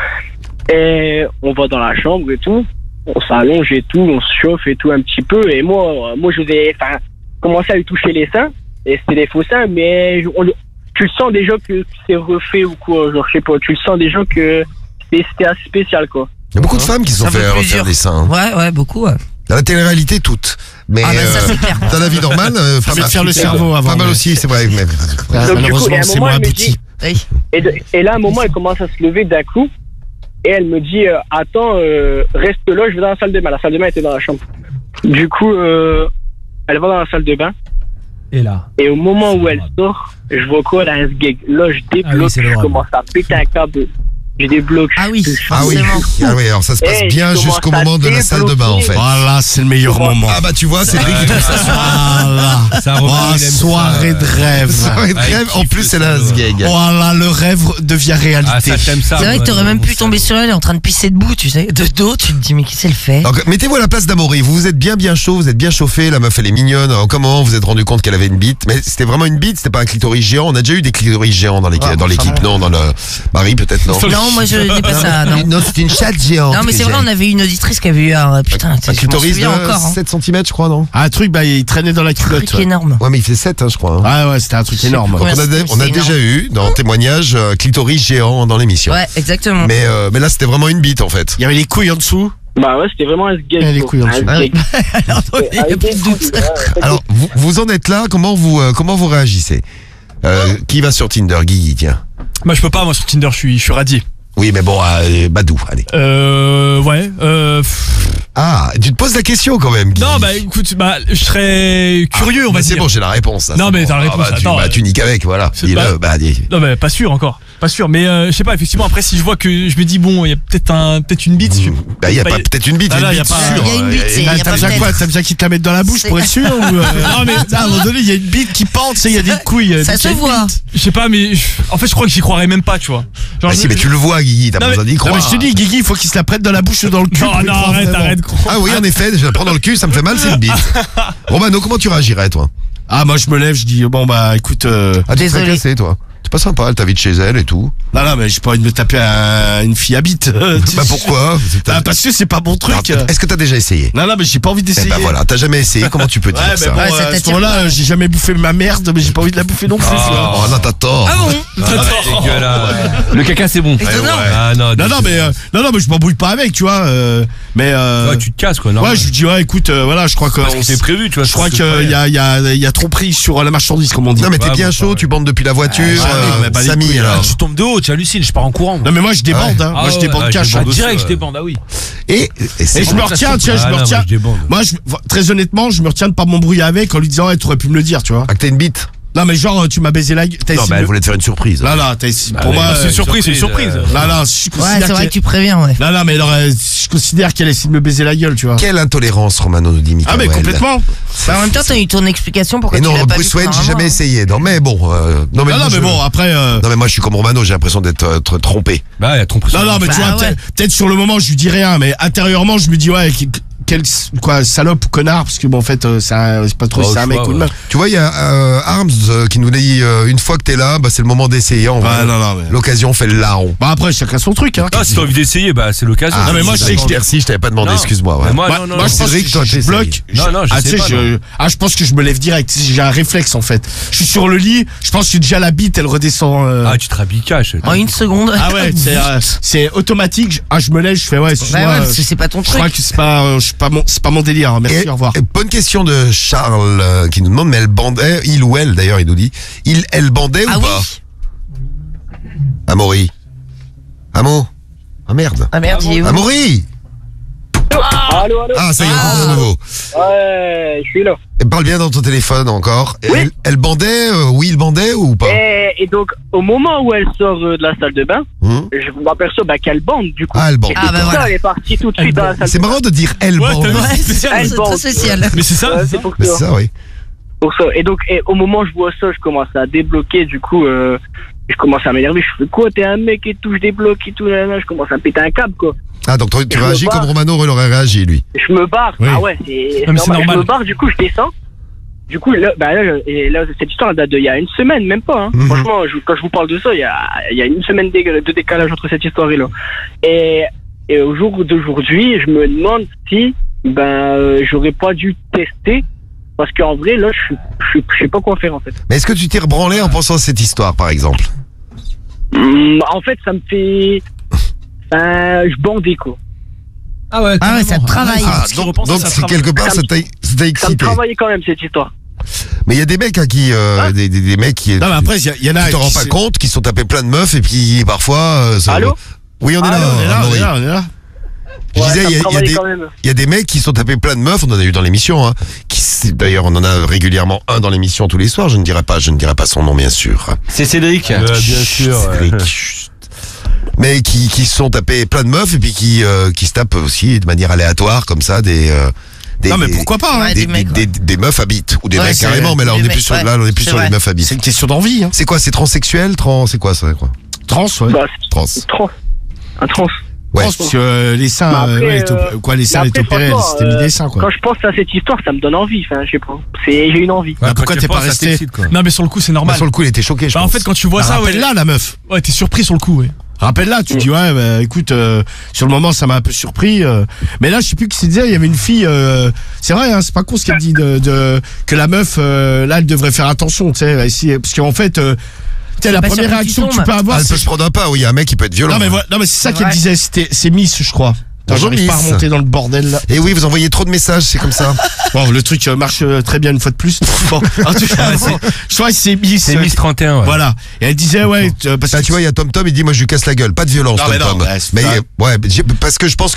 Speaker 6: Et on va dans la chambre et tout. On s'allonge et tout, on se chauffe et tout un petit peu. Et moi je vais commencer à lui toucher les seins. Et c'était des faux seins, mais tu le sens déjà que c'est refait ou quoi. Genre, je sais pas, tu le sens déjà que c'était assez spécial, quoi.
Speaker 1: Il y a beaucoup de femmes qui se sont
Speaker 4: Un peu
Speaker 1: fait
Speaker 4: plus
Speaker 1: refaire
Speaker 4: dur.
Speaker 1: des seins. hein.
Speaker 4: Ouais, beaucoup. Ouais.
Speaker 1: Dans la télé-réalité, toutes. Mais
Speaker 4: Ah, bah, ça, c'est clair.
Speaker 1: dans la vie normale,
Speaker 5: Faut bien faire le cerveau avant.
Speaker 1: Pas mal
Speaker 5: mais-
Speaker 1: aussi, c'est vrai. Mais...
Speaker 5: Ah,
Speaker 6: Donc, du coup, et
Speaker 5: malheureusement,
Speaker 6: à un
Speaker 5: c'est
Speaker 6: moment,
Speaker 5: moins
Speaker 6: elle me
Speaker 5: abouti.
Speaker 6: dit-
Speaker 4: Oui.
Speaker 6: Et là, à un moment, elle commence à se lever d'un coup. Et elle me dit, attends, reste là, je vais dans la salle de bain. La salle de bain était dans la chambre. Du coup, elle va dans la salle de bain.
Speaker 3: Et là.
Speaker 6: Et au moment où elle sort, je vois quoi, là, elle se gag. Là, je
Speaker 3: Ah oui,
Speaker 6: débloque,
Speaker 3: c'est
Speaker 6: je
Speaker 3: le drame.
Speaker 6: commence à péter un câble. Je débloque.
Speaker 4: Ah oui.
Speaker 1: Ah oui,
Speaker 4: Forcément.
Speaker 1: ah oui, alors ça se passe
Speaker 6: Eh,
Speaker 1: bien
Speaker 6: je commence
Speaker 1: jusqu'au
Speaker 6: à
Speaker 1: moment de la salle de bain en fait.
Speaker 5: Voilà, c'est le meilleur moment.
Speaker 1: Ah bah tu vois, c'est lui qui trouve ça
Speaker 5: Voilà.
Speaker 3: Ça
Speaker 5: Oh,
Speaker 3: il aime
Speaker 5: soirée de rêve.
Speaker 1: soirée de rêve. En plus, c'est la sgeg.
Speaker 5: Voilà, le rêve devient
Speaker 3: Ah,
Speaker 5: réalité.
Speaker 3: ça t'aime ça.
Speaker 4: C'est vrai que
Speaker 3: ouais,
Speaker 4: t'aurais même
Speaker 3: bon,
Speaker 4: pu
Speaker 3: ça.
Speaker 4: tomber sur elle en train de pisser debout, tu sais. De dos, tu te dis, mais qui c'est le fait?
Speaker 1: Donc, mettez-vous à la place d'Amaury. Vous êtes bien chaud, vous êtes bien chauffé. La meuf, elle est mignonne. Alors, comment vous vous êtes rendu compte qu'elle avait une bite? Mais c'était vraiment une bite, c'était pas un clitoris géant. On a déjà eu des clitoris géants dans l'équipe. Non, dans le Marie, peut-être non.
Speaker 4: Non, moi je n'ai pas ça, non.
Speaker 1: Non, c'était une chatte géante.
Speaker 4: Non, mais
Speaker 1: que
Speaker 4: c'est vrai,
Speaker 1: j'ai.
Speaker 4: on avait une auditrice qui avait eu un. Putain,
Speaker 1: Un
Speaker 4: je m'en
Speaker 1: clitoris
Speaker 4: souviens
Speaker 1: de
Speaker 4: encore. Hein.
Speaker 1: 7 cm, je crois, non?
Speaker 5: Un truc, bah, il traînait dans la culotte.
Speaker 4: Truc énorme.
Speaker 1: Ouais, mais il fait 7, je crois. hein.
Speaker 5: Ah ouais, c'était un truc énorme.
Speaker 1: Donc,
Speaker 4: Ouais,
Speaker 1: on a
Speaker 4: c'est
Speaker 1: déjà eu, dans témoignage, clitoris géant dans l'émission.
Speaker 4: Ouais, exactement.
Speaker 1: Mais là, c'était vraiment une bite, en fait.
Speaker 5: Il y avait les couilles en dessous.
Speaker 6: Bah ouais, c'était vraiment un
Speaker 5: Eh, les
Speaker 6: sgeg.
Speaker 5: couilles en dessous.
Speaker 4: Ah oui. Alors, il y a plus de doute.
Speaker 1: Alors, vous en êtes là, comment vous réagissez? Qui va sur Tinder, Guigui, tiens.
Speaker 3: Moi, je peux pas, moi, sur Tinder, je suis radié.
Speaker 1: Oui, mais bon, Badou, allez.
Speaker 3: Ouais.
Speaker 1: Ah, tu te poses la question quand même, Guigui.
Speaker 3: Non, bah, écoute, je serais curieux, on va
Speaker 1: Bah,
Speaker 3: dire.
Speaker 1: c'est bon, j'ai la réponse. ça,
Speaker 3: Non,
Speaker 1: c'est
Speaker 3: mais
Speaker 1: bon.
Speaker 3: t'as la réponse, attends,
Speaker 1: tu niques avec, voilà.
Speaker 3: c'est
Speaker 1: Dis-le, dis.
Speaker 3: Non, mais pas sûr encore. Pas sûr. Mais, je sais pas, effectivement, après, si je vois que je me dis, bon, il y a peut-être une bite.
Speaker 1: Bah, il y a pas peut-être une bite,
Speaker 3: Ah,
Speaker 1: il y a
Speaker 3: là,
Speaker 1: une
Speaker 3: y a
Speaker 1: bite
Speaker 3: pas-
Speaker 1: sûre.
Speaker 4: Il y a une bite, c'est-
Speaker 5: Bah,
Speaker 4: y a
Speaker 5: t'as
Speaker 4: pas
Speaker 5: besoin
Speaker 4: peut-être.
Speaker 5: quoi? T'as besoin qu'il te la mette dans la bouche pour être sûr ou
Speaker 3: Non, mais,
Speaker 5: à un moment donné, il y a une bite qui pend, tu sais, il y a des couilles.
Speaker 4: Ça
Speaker 5: donc
Speaker 4: se
Speaker 5: il y a une
Speaker 4: voit.
Speaker 5: bite.
Speaker 3: je sais pas, mais, en fait, je crois que j'y croirais même pas, tu vois. Genre,
Speaker 1: Bah si, mais tu le vois, Guigui, t'as
Speaker 3: Non,
Speaker 1: pas besoin d'y
Speaker 5: Non,
Speaker 1: croire.
Speaker 5: mais je te dis, Guigui, il faut qu'il se la prête dans la bouche ou dans le cul.
Speaker 3: Non,
Speaker 5: pour y
Speaker 3: non,
Speaker 5: croire
Speaker 3: arrête,
Speaker 5: vraiment.
Speaker 3: arrête, gros.
Speaker 1: Ah oui, en effet, je la prends dans le cul, ça me fait mal, c'est une bite. Romano, comment tu réagirais, toi?
Speaker 5: Ah, moi, je me lève, je dis, bon, bah, écoute,
Speaker 1: Ah, tu te serais
Speaker 4: Désolé.
Speaker 1: cassé, toi. C'est pas sympa, elle t'invite chez elle et tout.
Speaker 5: non, mais j'ai pas envie de me taper une fille à bite.
Speaker 1: Bah pourquoi?
Speaker 5: Bah, parce que c'est pas mon truc.
Speaker 1: Est-ce que t'as déjà essayé?
Speaker 5: Non, mais j'ai pas envie
Speaker 1: Eh
Speaker 5: d'essayer.
Speaker 1: bah voilà, t'as jamais essayé, comment tu peux dire
Speaker 5: Ouais, mais
Speaker 1: ça?
Speaker 5: bon,
Speaker 4: Ouais, ça
Speaker 5: à ce
Speaker 4: t'attire
Speaker 5: moment-là,
Speaker 4: pas.
Speaker 5: j'ai jamais bouffé ma merde, mais j'ai pas envie de la bouffer non plus. tu vois.
Speaker 1: Oh, non, t'as tort.
Speaker 4: Ah bon?
Speaker 3: Le caca, c'est bon.
Speaker 4: Étonnant.
Speaker 3: Ah, non,
Speaker 5: Non, mais je m'embrouille pas avec, tu vois. Mais
Speaker 3: Ouais, tu te casses, quoi, normal.
Speaker 5: ouais, je lui dis, ouais, écoute, voilà, je crois que
Speaker 3: Parce que c'est prévu, tu vois.
Speaker 5: je crois qu'il y a trop pris sur la marchandise, comme on dit.
Speaker 1: Non, mais t'es
Speaker 3: Ouais,
Speaker 1: bien
Speaker 3: bon,
Speaker 1: chaud,
Speaker 3: ouais.
Speaker 1: tu bandes depuis la voiture,
Speaker 5: mais pas les
Speaker 1: Samy,
Speaker 5: couilles,
Speaker 1: alors.
Speaker 3: Tu tombes de haut, tu hallucines, je pars en courant.
Speaker 5: Non, mais moi, je débande, hein. Moi, je débande cash. hein.
Speaker 3: Direct, je débande, ah oui.
Speaker 1: Et
Speaker 5: Et je me retiens, tu vois, je me retiens. Moi, très honnêtement, je me retiens de pas m'embrouiller avec en lui disant, ouais, tu aurais pu me le dire, tu vois.
Speaker 1: Ah, que t'as une bite?
Speaker 5: Non, mais genre, tu m'as baisé la gueule.
Speaker 1: Non, mais elle voulait te faire une surprise.
Speaker 5: Là, t'as essayé. Pour moi,
Speaker 3: c'est une surprise, c'est une surprise.
Speaker 5: là, je
Speaker 4: Ouais,
Speaker 5: considère
Speaker 4: c'est vrai
Speaker 5: qu'elle-
Speaker 4: que tu préviens, ouais.
Speaker 5: Non, mais alors, je considère qu'elle essaie de me baiser la gueule, tu vois.
Speaker 1: Quelle intolérance, Romano, nous dit
Speaker 5: Ah, mais
Speaker 1: Mikael.
Speaker 5: complètement.
Speaker 4: Bah, en même temps, t'as eu ton explication pourquoi
Speaker 1: Et
Speaker 4: tu
Speaker 1: non,
Speaker 4: l'as pas
Speaker 1: Bruce
Speaker 4: vu
Speaker 1: Wayne,
Speaker 4: pendant
Speaker 1: j'ai
Speaker 4: un
Speaker 1: jamais
Speaker 4: mois.
Speaker 1: essayé. Non, mais bon. Non,
Speaker 5: Non, mais bon, après.
Speaker 1: Non, mais moi, je suis comme Romano, j'ai l'impression d'être trompé.
Speaker 3: Bah, il y a trompé.
Speaker 5: Non, mais tu
Speaker 4: Bah,
Speaker 5: vois,
Speaker 4: ouais.
Speaker 5: peut-être sur le moment, je lui dis rien, mais intérieurement, je me dis, ouais, quel salope ou connard, parce que bon, en fait, c'est pas trop
Speaker 3: Oh,
Speaker 5: si c'est un
Speaker 3: je
Speaker 5: mec
Speaker 3: vois,
Speaker 5: ou une
Speaker 3: ouais.
Speaker 5: meuf.
Speaker 1: Tu vois, il y a Arms qui nous dit une fois que t'es là, bah, c'est le moment d'essayer. En vrai.
Speaker 5: non, mais.
Speaker 1: L'occasion fait le larron.
Speaker 5: Bah, après, chacun son truc, hein.
Speaker 3: Ah, si t'as envie d'essayer, bah, c'est l'occasion.
Speaker 1: Ah,
Speaker 5: non, mais moi, je sais que je
Speaker 1: merci, je t'avais pas demandé,
Speaker 3: Non.
Speaker 1: excuse-moi. Ouais.
Speaker 3: Mais moi,
Speaker 5: Moi,
Speaker 3: non, non,
Speaker 5: moi,
Speaker 3: non.
Speaker 5: je pense
Speaker 1: Cédric,
Speaker 5: que
Speaker 1: toi,
Speaker 5: je
Speaker 1: t'essayes.
Speaker 5: bloque.
Speaker 3: Non, je
Speaker 5: Ah,
Speaker 3: sais
Speaker 5: tu sais,
Speaker 3: pas,
Speaker 5: je pense que je me lève direct. J'ai un réflexe, en fait. Je suis sur le lit, je pense que déjà la bite, elle redescend.
Speaker 3: Ah, tu te rhabilles cash.
Speaker 4: En une seconde.
Speaker 5: Ah ouais, c'est automatique. Je me lève, je fais, ouais,
Speaker 4: Bah
Speaker 5: excuse-moi.
Speaker 4: ouais, parce que c'est pas ton
Speaker 5: Je crois
Speaker 4: truc.
Speaker 5: que c'est pas mon délire. Merci, au revoir.
Speaker 1: Et bonne question de Charles qui nous demande, mais elle bandait, il ou elle d'ailleurs, il nous dit, elle bandait
Speaker 4: Ah
Speaker 1: ou
Speaker 4: oui.
Speaker 1: pas? Amaury. Amo. Ah merde.
Speaker 4: Ah merde, il est où?
Speaker 1: Amaury.
Speaker 6: Allô.
Speaker 1: Ah, ça y est, on est de nouveau.
Speaker 6: Ouais, je suis là.
Speaker 1: Elle parle bien dans ton téléphone encore.
Speaker 6: Oui.
Speaker 1: Elle bandait, oui, il bandait ou pas?
Speaker 6: Et donc, au moment où elle sort de la salle de bain, je m'aperçois qu'elle bande, du coup.
Speaker 1: Ah, elle bande.
Speaker 6: Et
Speaker 4: Ah, bah
Speaker 6: tout ça,
Speaker 4: voilà.
Speaker 6: elle est partie tout de suite dans la salle
Speaker 1: C'est
Speaker 6: de bain.
Speaker 1: marrant de dire elle
Speaker 3: Ouais,
Speaker 1: bande.
Speaker 3: t'as vu,
Speaker 4: Ouais,
Speaker 3: c'est spécial.
Speaker 6: Elle
Speaker 4: c'est
Speaker 6: bande.
Speaker 4: très spécial.
Speaker 3: Mais c'est ça,
Speaker 6: Ouais,
Speaker 3: c'est
Speaker 6: c'est
Speaker 3: ça.
Speaker 6: pour
Speaker 1: Mais
Speaker 6: ça.
Speaker 1: c'est ça, oui.
Speaker 6: Pour ça. Et donc, au moment où je vois ça, je commence à débloquer, du coup, je commence à m'énerver. Je fais quoi, t'es un mec et tout, je débloque et tout, là, je commence à me péter un câble, quoi.
Speaker 1: Ah, donc tu
Speaker 6: Je me
Speaker 1: réagis
Speaker 6: barre.
Speaker 1: comme Romano aurait réagi, lui.
Speaker 6: Je me barre.
Speaker 5: Oui.
Speaker 6: Ah ouais, c'est
Speaker 3: Non, mais c'est normal.
Speaker 6: Je me barre, du coup, je descends. Du coup, là, cette histoire elle date d'il y a une semaine, même pas. Hein.
Speaker 1: Mhm.
Speaker 6: Franchement, quand je vous parle de ça, il y a une semaine de décalage entre cette histoire et là. Et au jour d'aujourd'hui, je me demande si j'aurais pas dû tester. Parce qu'en vrai, là, je sais pas quoi faire, en fait.
Speaker 1: Mais est-ce que tu t'es rebranlé en pensant à cette histoire, par exemple?
Speaker 6: En fait, ça me fait... je bandais, quoi.
Speaker 3: Ah ouais,
Speaker 4: Ah ouais, ça te travaille.
Speaker 1: Ah,
Speaker 3: Parce qu'il
Speaker 1: donc,
Speaker 3: repense à
Speaker 1: donc
Speaker 3: sa
Speaker 1: c'est
Speaker 3: femme.
Speaker 1: quelque part, ça t'a
Speaker 6: Ça me
Speaker 1: excité.
Speaker 6: travaillait quand même, cette histoire.
Speaker 1: Mais il y a des mecs qui, des mecs qui,
Speaker 5: Non, mais après, il y en a.
Speaker 1: tu te rends
Speaker 5: qui
Speaker 1: pas
Speaker 5: se-
Speaker 1: compte, qui sont tapés plein de meufs et puis parfois.
Speaker 6: Allô?
Speaker 1: Oui, on est là.
Speaker 5: On est là, on
Speaker 1: Amaury.
Speaker 5: est là, on est là.
Speaker 1: Je
Speaker 6: Ouais,
Speaker 1: disais,
Speaker 6: ça
Speaker 1: il
Speaker 6: me
Speaker 1: y a
Speaker 6: travaillait
Speaker 1: des,
Speaker 6: quand même.
Speaker 1: il y a des mecs qui sont tapés plein de meufs, on en a eu dans l'émission, hein. D'ailleurs, on en a régulièrement un dans l'émission tous les soirs. Je ne dirai pas son nom, bien sûr.
Speaker 10: C'est Cédric.
Speaker 11: Bien sûr.
Speaker 1: Cédric, chut. Mais qui se sont tapés plein de meufs et puis qui se tapent aussi de manière aléatoire comme ça des
Speaker 5: Non, mais pourquoi pas, hein.
Speaker 4: Ouais, des mecs, ouais.
Speaker 1: des meufs à bite ou des
Speaker 4: Ouais,
Speaker 1: mecs
Speaker 4: c'est-
Speaker 1: carrément, mais là on
Speaker 4: des
Speaker 1: est plus
Speaker 4: mecs,
Speaker 1: sur
Speaker 4: ouais.
Speaker 1: là on est plus
Speaker 4: C'est
Speaker 1: sur les
Speaker 4: vrai.
Speaker 1: meufs à bite.
Speaker 5: C'est une question d'envie, hein.
Speaker 1: C'est quoi, c'est transsexuel, c'est quoi ça, quoi?
Speaker 5: Trans, ouais.
Speaker 6: Bah,
Speaker 1: Trans.
Speaker 6: c'est trans. Un trans.
Speaker 1: Ouais.
Speaker 5: Trans, parce que les seins,
Speaker 6: Mais après,
Speaker 5: ouais, les seins
Speaker 6: mais
Speaker 5: étaient
Speaker 6: après,
Speaker 5: opérés,
Speaker 6: franchement,
Speaker 5: c'était mis des seins, quoi.
Speaker 6: Quand je pense à cette histoire, ça me donne envie. Enfin, je sais pas. J'ai une envie.
Speaker 5: Bah, pourquoi t'es pas resté?
Speaker 3: Non, mais sur le coup, c'est
Speaker 1: Bah,
Speaker 3: normal.
Speaker 1: sur le coup, il était choqué, je
Speaker 3: Bah, en
Speaker 1: pense.
Speaker 3: fait, quand tu vois ça, ouais,
Speaker 5: Rappelle-la, la meuf.
Speaker 3: ouais, t'es surpris sur le coup, ouais.
Speaker 5: Rappelle-la, tu dis ouais, bah, écoute, sur le moment ça m'a un peu surpris, mais là je sais plus qui s'est dit, il y avait une fille, c'est vrai, hein, c'est pas con ce qu'elle dit que la meuf, là elle devrait faire attention, tu sais, parce qu'en fait, tu sais, la
Speaker 4: pas
Speaker 5: première
Speaker 4: sûr que
Speaker 5: réaction
Speaker 4: tu
Speaker 5: que tu
Speaker 4: tombes.
Speaker 5: peux avoir,
Speaker 1: Elle peut se prendre un pas, oui, il y a un mec qui peut être violent.
Speaker 5: non mais voilà, non mais c'est ça
Speaker 4: C'est
Speaker 5: qu'elle
Speaker 4: vrai.
Speaker 5: disait, c'est Miss, je crois. Attends,
Speaker 1: Bonjour,
Speaker 5: j'arrive pas à
Speaker 1: Miss.
Speaker 5: remonter dans le bordel là.
Speaker 1: Et oui, vous envoyez trop de messages, c'est comme ça.
Speaker 5: Bon, le truc marche très bien une fois de plus. Bon, en tout cas, je crois que c'est Miss.
Speaker 10: C'est Miss 31, ouais.
Speaker 5: Voilà. Et elle disait ouais, parce
Speaker 1: Bah,
Speaker 5: que
Speaker 1: tu vois, il y a Tom, il dit, moi je lui casse la gueule, pas de violence,
Speaker 5: Non, mais
Speaker 1: Tom.
Speaker 5: non, bah, c'est
Speaker 1: Mais
Speaker 5: pas-
Speaker 1: ouais, parce que je pense que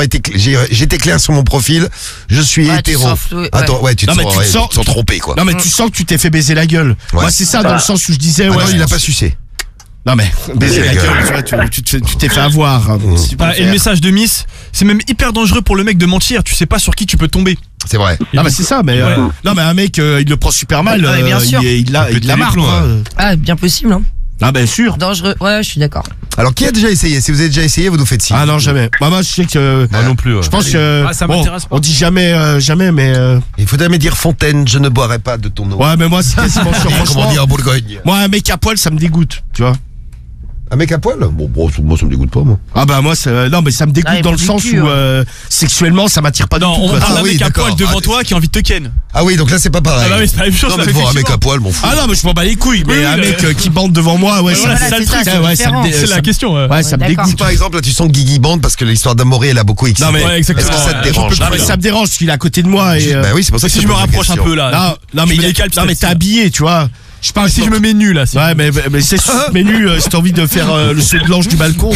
Speaker 1: j'étais clair sur mon profil, je suis
Speaker 4: Ouais, tu
Speaker 1: hétéro.
Speaker 4: sens flou, ouais.
Speaker 1: Attends, ouais, tu te
Speaker 5: Non, mais
Speaker 1: sens,
Speaker 5: tu te
Speaker 1: ouais,
Speaker 5: sens-
Speaker 1: tu te sens trompé, quoi.
Speaker 5: non mais tu sens que tu t'es fait baiser la gueule.
Speaker 1: Ouais.
Speaker 5: Moi c'est ça dans le sens où je disais
Speaker 1: Ah
Speaker 5: ouais,
Speaker 1: non, il a pas sucé.
Speaker 5: Non mais baiser la gueule, tu vois, tu t'es fait avoir. hein. Si tu peux
Speaker 3: Bah,
Speaker 5: le
Speaker 3: et le
Speaker 5: faire.
Speaker 3: message de Miss, c'est même hyper dangereux pour le mec de mentir. Tu sais pas sur qui tu peux tomber.
Speaker 1: C'est vrai.
Speaker 5: Non mais c'est ça, mais non mais un mec il le prend super mal,
Speaker 4: Ouais, bien sûr.
Speaker 5: il la marre. Quoi.
Speaker 4: Ah, bien possible, hein.
Speaker 5: Ah ben sûr.
Speaker 4: Dangereux. Ouais, je suis d'accord.
Speaker 1: Alors, qui a déjà essayé? Si vous avez déjà essayé, vous nous faites signe.
Speaker 5: Ah non jamais. Moi je sais que
Speaker 11: Moi non plus. Ouais.
Speaker 5: je pense que
Speaker 3: Ah, ça
Speaker 5: bon,
Speaker 3: m'intéresse pas.
Speaker 5: on dit jamais mais
Speaker 1: Il faut jamais dire Fontaine, je ne boirai pas de ton eau.
Speaker 5: ouais mais moi c'est quasiment sûr.
Speaker 1: Comment
Speaker 5: Franchement,
Speaker 1: dire en Bourgogne?
Speaker 5: moi un mec à poil ça me dégoûte, tu vois.
Speaker 1: Un mec à poil? Bon, moi ça me dégoûte pas, moi.
Speaker 5: Ah bah moi non mais ça me dégoûte
Speaker 4: Ah, il
Speaker 5: dans le
Speaker 4: faut du
Speaker 5: sens
Speaker 4: cul,
Speaker 5: où sexuellement ça m'attire pas
Speaker 3: Non,
Speaker 5: du tout.
Speaker 3: on
Speaker 5: quoi.
Speaker 3: parle d'un
Speaker 1: oui,
Speaker 3: mec à
Speaker 1: d'accord.
Speaker 3: poil devant
Speaker 1: Ah,
Speaker 3: toi qui a envie de te ken.
Speaker 1: Ah oui, donc là c'est pas pareil.
Speaker 3: Ah bah oui, c'est pas la même chose.
Speaker 1: Non,
Speaker 3: ça,
Speaker 1: mais de voir un mec à
Speaker 3: effectivement.
Speaker 1: poil, m'en fous.
Speaker 5: Ah non mais je m'en bats les couilles, mais
Speaker 3: Oui,
Speaker 5: un
Speaker 3: oui,
Speaker 5: mec qui bande devant moi, ouais,
Speaker 3: Ouais,
Speaker 5: ça
Speaker 3: voilà,
Speaker 5: me-
Speaker 3: c'est ça le
Speaker 4: c'est
Speaker 3: truc.
Speaker 4: ça,
Speaker 5: ouais,
Speaker 4: c'est
Speaker 5: ça me
Speaker 4: différent.
Speaker 5: dé-
Speaker 3: C'est
Speaker 5: ça
Speaker 3: la
Speaker 5: me-
Speaker 3: question.
Speaker 5: Ouais, ça me
Speaker 4: d'accord.
Speaker 5: dégoûte.
Speaker 1: Par exemple, là tu sens que Guigui bande parce que l'histoire d'Amaury elle a beaucoup excité.
Speaker 5: Non, mais-
Speaker 3: Ouais, exactement.
Speaker 1: Est-ce que ça te
Speaker 3: Ouais,
Speaker 1: dérange?
Speaker 3: je peux
Speaker 5: Non, mais
Speaker 3: plus,
Speaker 5: ça me dérange parce qu'il est à côté de moi et
Speaker 1: Bah oui, c'est pour ça que
Speaker 3: Si
Speaker 1: je
Speaker 3: je me
Speaker 1: pose la
Speaker 3: rapproche un
Speaker 1: question.
Speaker 3: peu là.
Speaker 5: non mais
Speaker 3: je me décale
Speaker 5: non mais
Speaker 3: peut-être,
Speaker 5: t'es habillé, tu vois. Je parle
Speaker 3: Si je me mets nu là. si-
Speaker 5: Ouais mais c'est sur ce menu si t'as envie de faire le saut de l'ange du balcon.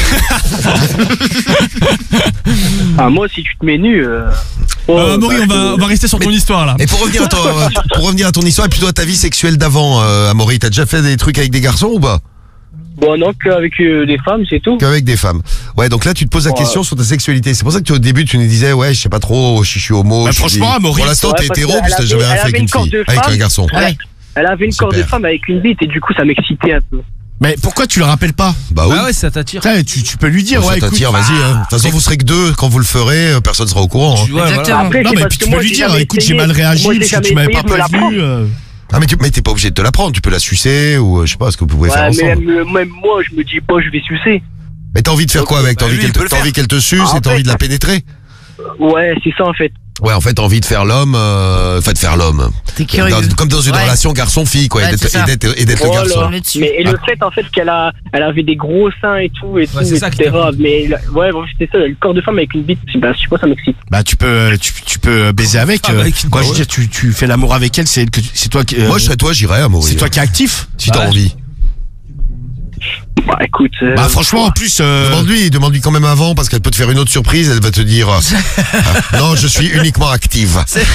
Speaker 6: Ah, moi, si tu te mets nu.
Speaker 3: Amaury, on va rester sur ton histoire là.
Speaker 1: Et pour revenir à ton histoire et plutôt à ta vie sexuelle d'avant, Amaury, t'as déjà fait des trucs avec des garçons ou pas?
Speaker 6: Bon, non, qu'avec des femmes, c'est tout.
Speaker 1: Qu'avec des femmes. Ouais, donc là tu te poses la
Speaker 6: Ouais.
Speaker 1: question sur ta sexualité. C'est pour ça que au début tu nous disais ouais, je sais pas trop si je suis homo.
Speaker 5: Bah,
Speaker 1: je suis
Speaker 5: franchement,
Speaker 1: gay.
Speaker 5: Amaury,
Speaker 1: pour l'instant
Speaker 6: ouais,
Speaker 1: t'es
Speaker 6: parce
Speaker 1: hétéro
Speaker 6: qu'elle
Speaker 1: parce que t'as jamais
Speaker 6: avait-
Speaker 1: rien fait
Speaker 6: elle
Speaker 1: avec une
Speaker 6: avait une corde
Speaker 1: fille,
Speaker 6: de
Speaker 1: avec
Speaker 6: femme.
Speaker 1: un garçon.
Speaker 4: Ouais.
Speaker 6: Elle avait une corde de
Speaker 1: Super.
Speaker 6: femme avec une bite et du coup, ça m'excitait un peu.
Speaker 5: Mais pourquoi tu le rappelles pas?
Speaker 1: Bah oui.
Speaker 10: Ah ouais, ça t'attire.
Speaker 5: Putain, tu peux lui dire
Speaker 1: Ça
Speaker 5: ouais écoute.
Speaker 1: t'attire, vas-y. Hein. De toute façon, vous serez que deux. Quand vous le ferez, personne sera au courant. Hein.
Speaker 10: Tu vois,
Speaker 4: Exactement.
Speaker 10: voilà.
Speaker 6: Après,
Speaker 5: Non
Speaker 6: c'est
Speaker 5: mais
Speaker 6: parce
Speaker 5: puis
Speaker 6: que
Speaker 5: tu
Speaker 6: moi,
Speaker 5: peux lui
Speaker 6: j'ai
Speaker 5: dire
Speaker 6: jamais
Speaker 5: écoute j'ai
Speaker 6: essayé.
Speaker 5: mal réagi
Speaker 6: Moi, j'ai
Speaker 5: parce que
Speaker 6: jamais
Speaker 5: tu m'avais pas
Speaker 6: essayé de me la
Speaker 5: prévenu.
Speaker 1: Ah mais t'es pas obligé de te la prendre. Tu peux la sucer ou je sais pas ce que vous pouvez faire
Speaker 6: Ouais, mais
Speaker 1: ensemble.
Speaker 6: même moi, je me dis pas, je vais sucer.
Speaker 1: Mais t'as envie de faire quoi avec? T'as envie
Speaker 10: lui,
Speaker 1: qu'elle
Speaker 10: il peut le
Speaker 1: t'as envie
Speaker 10: faire.
Speaker 1: qu'elle te suce
Speaker 6: Ah,
Speaker 1: et t'as
Speaker 6: en
Speaker 1: envie de la
Speaker 6: fait-
Speaker 1: pénétrer?
Speaker 6: Ouais, c'est ça en fait.
Speaker 1: Ouais, en fait, t'as envie de faire l'homme, enfin de faire l'homme.
Speaker 4: T'es curieux.
Speaker 1: Comme dans une
Speaker 4: Ouais.
Speaker 1: relation garçon-fille, quoi,
Speaker 4: Ouais,
Speaker 1: et
Speaker 4: c'est ça.
Speaker 1: d'être le
Speaker 6: Voilà.
Speaker 1: garçon.
Speaker 4: On est dessus.
Speaker 6: Mais et le fait en fait qu'elle avait des gros seins et tout
Speaker 10: c'est ça qui
Speaker 6: etc.
Speaker 10: t'a
Speaker 6: Mais ouais, bon, c'était ça, le corps de femme avec une bite. Ben, je sais pas, ça m'excite.
Speaker 5: Bah tu peux baiser avec.
Speaker 10: Ah, bah, avec une-
Speaker 5: Quoi, je veux
Speaker 10: ouais.
Speaker 5: dire tu fais l'amour avec elle, c'est toi qui.
Speaker 1: Moi, je serais toi, j'irais, Amaury.
Speaker 5: c'est toi qui es actif.
Speaker 1: Si t'as
Speaker 10: Ouais.
Speaker 1: envie.
Speaker 6: Bah écoute.
Speaker 5: Bah franchement, en plus.
Speaker 1: Demande-lui quand même avant, parce qu'elle peut te faire une autre surprise. Elle va te dire non, je suis uniquement active.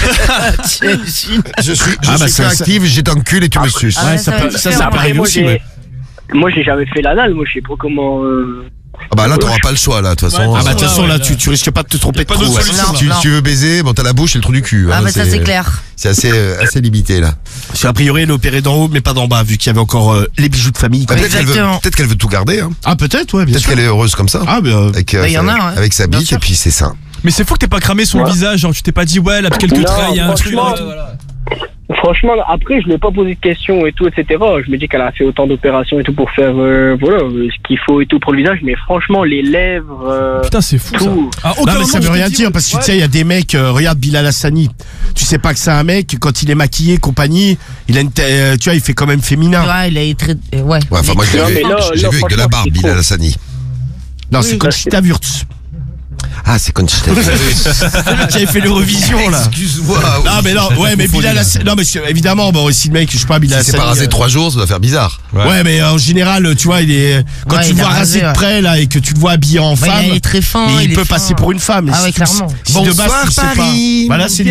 Speaker 1: Je suis active, j'ai ton cul et tu me suces.
Speaker 4: Ah, ça
Speaker 5: arrive aussi.
Speaker 6: Moi, j'ai jamais fait l'anal. Moi, je sais pas comment.
Speaker 1: Ah bah là, t'auras pas le choix, là, de toute façon.
Speaker 5: Ah bah de toute façon, là, tu risques pas de te tromper de trou.
Speaker 1: Tu veux baiser, bon, t'as la bouche et le trou du cul.
Speaker 4: Ah bah ça, c'est clair.
Speaker 1: C'est assez limité, là.
Speaker 5: Parce qu'a priori, elle est opérée d'en haut, mais pas d'en bas, vu qu'il y avait encore les bijoux de famille.
Speaker 1: Peut-être qu'elle veut tout garder. Hein.
Speaker 5: Ah, peut-être, ouais, bien sûr.
Speaker 1: Peut-être qu'elle est heureuse comme ça.
Speaker 5: Ah,
Speaker 1: avec sa bite, et puis c'est ça.
Speaker 3: Mais c'est fou que t'aies pas cramé son visage, genre tu t'es pas dit ouais, elle a quelques traits, il y a un truc.
Speaker 6: Franchement, après, je lui ai pas posé de questions et tout, etc. Je me dis qu'elle a fait autant d'opérations et tout pour faire, ce qu'il faut et tout pour le visage. Mais franchement, les lèvres.
Speaker 3: Putain, c'est fou
Speaker 6: tout.
Speaker 3: ça.
Speaker 5: Non, mais ça veut rien dire parce que tu sais, il y a des mecs. Regarde Bilal Hassani. Tu sais pas que c'est un mec quand il est maquillé, compagnie. Il a une, tu vois, il fait quand même féminin.
Speaker 4: Ouais, il est très. Ouais.
Speaker 1: Enfin, moi, je l'ai vu avec de la barbe, Bilal Hassani.
Speaker 5: Non, c'est Conchita Wurst.
Speaker 1: Ah, c'est Conchita
Speaker 5: Wurst. Qui avait fait l'Eurovision, là.
Speaker 1: Excuse-moi.
Speaker 5: Non, mais non, ouais, mais Bilal Hassani. Non, mais évidemment, bon, si le mec, je sais pas, Bilal Hassani.
Speaker 1: Si c'est pas rasé 3 jours, ça doit faire bizarre.
Speaker 5: Ouais, mais en général, tu vois, il est. Quand tu le vois rasé de près, là, et que tu le vois habillé en femme.
Speaker 4: Il est très fin.
Speaker 5: Il peut passer pour une femme.
Speaker 4: Ah ouais, clairement.
Speaker 1: Bonsoir, Paris.
Speaker 5: Voilà, c'est lui.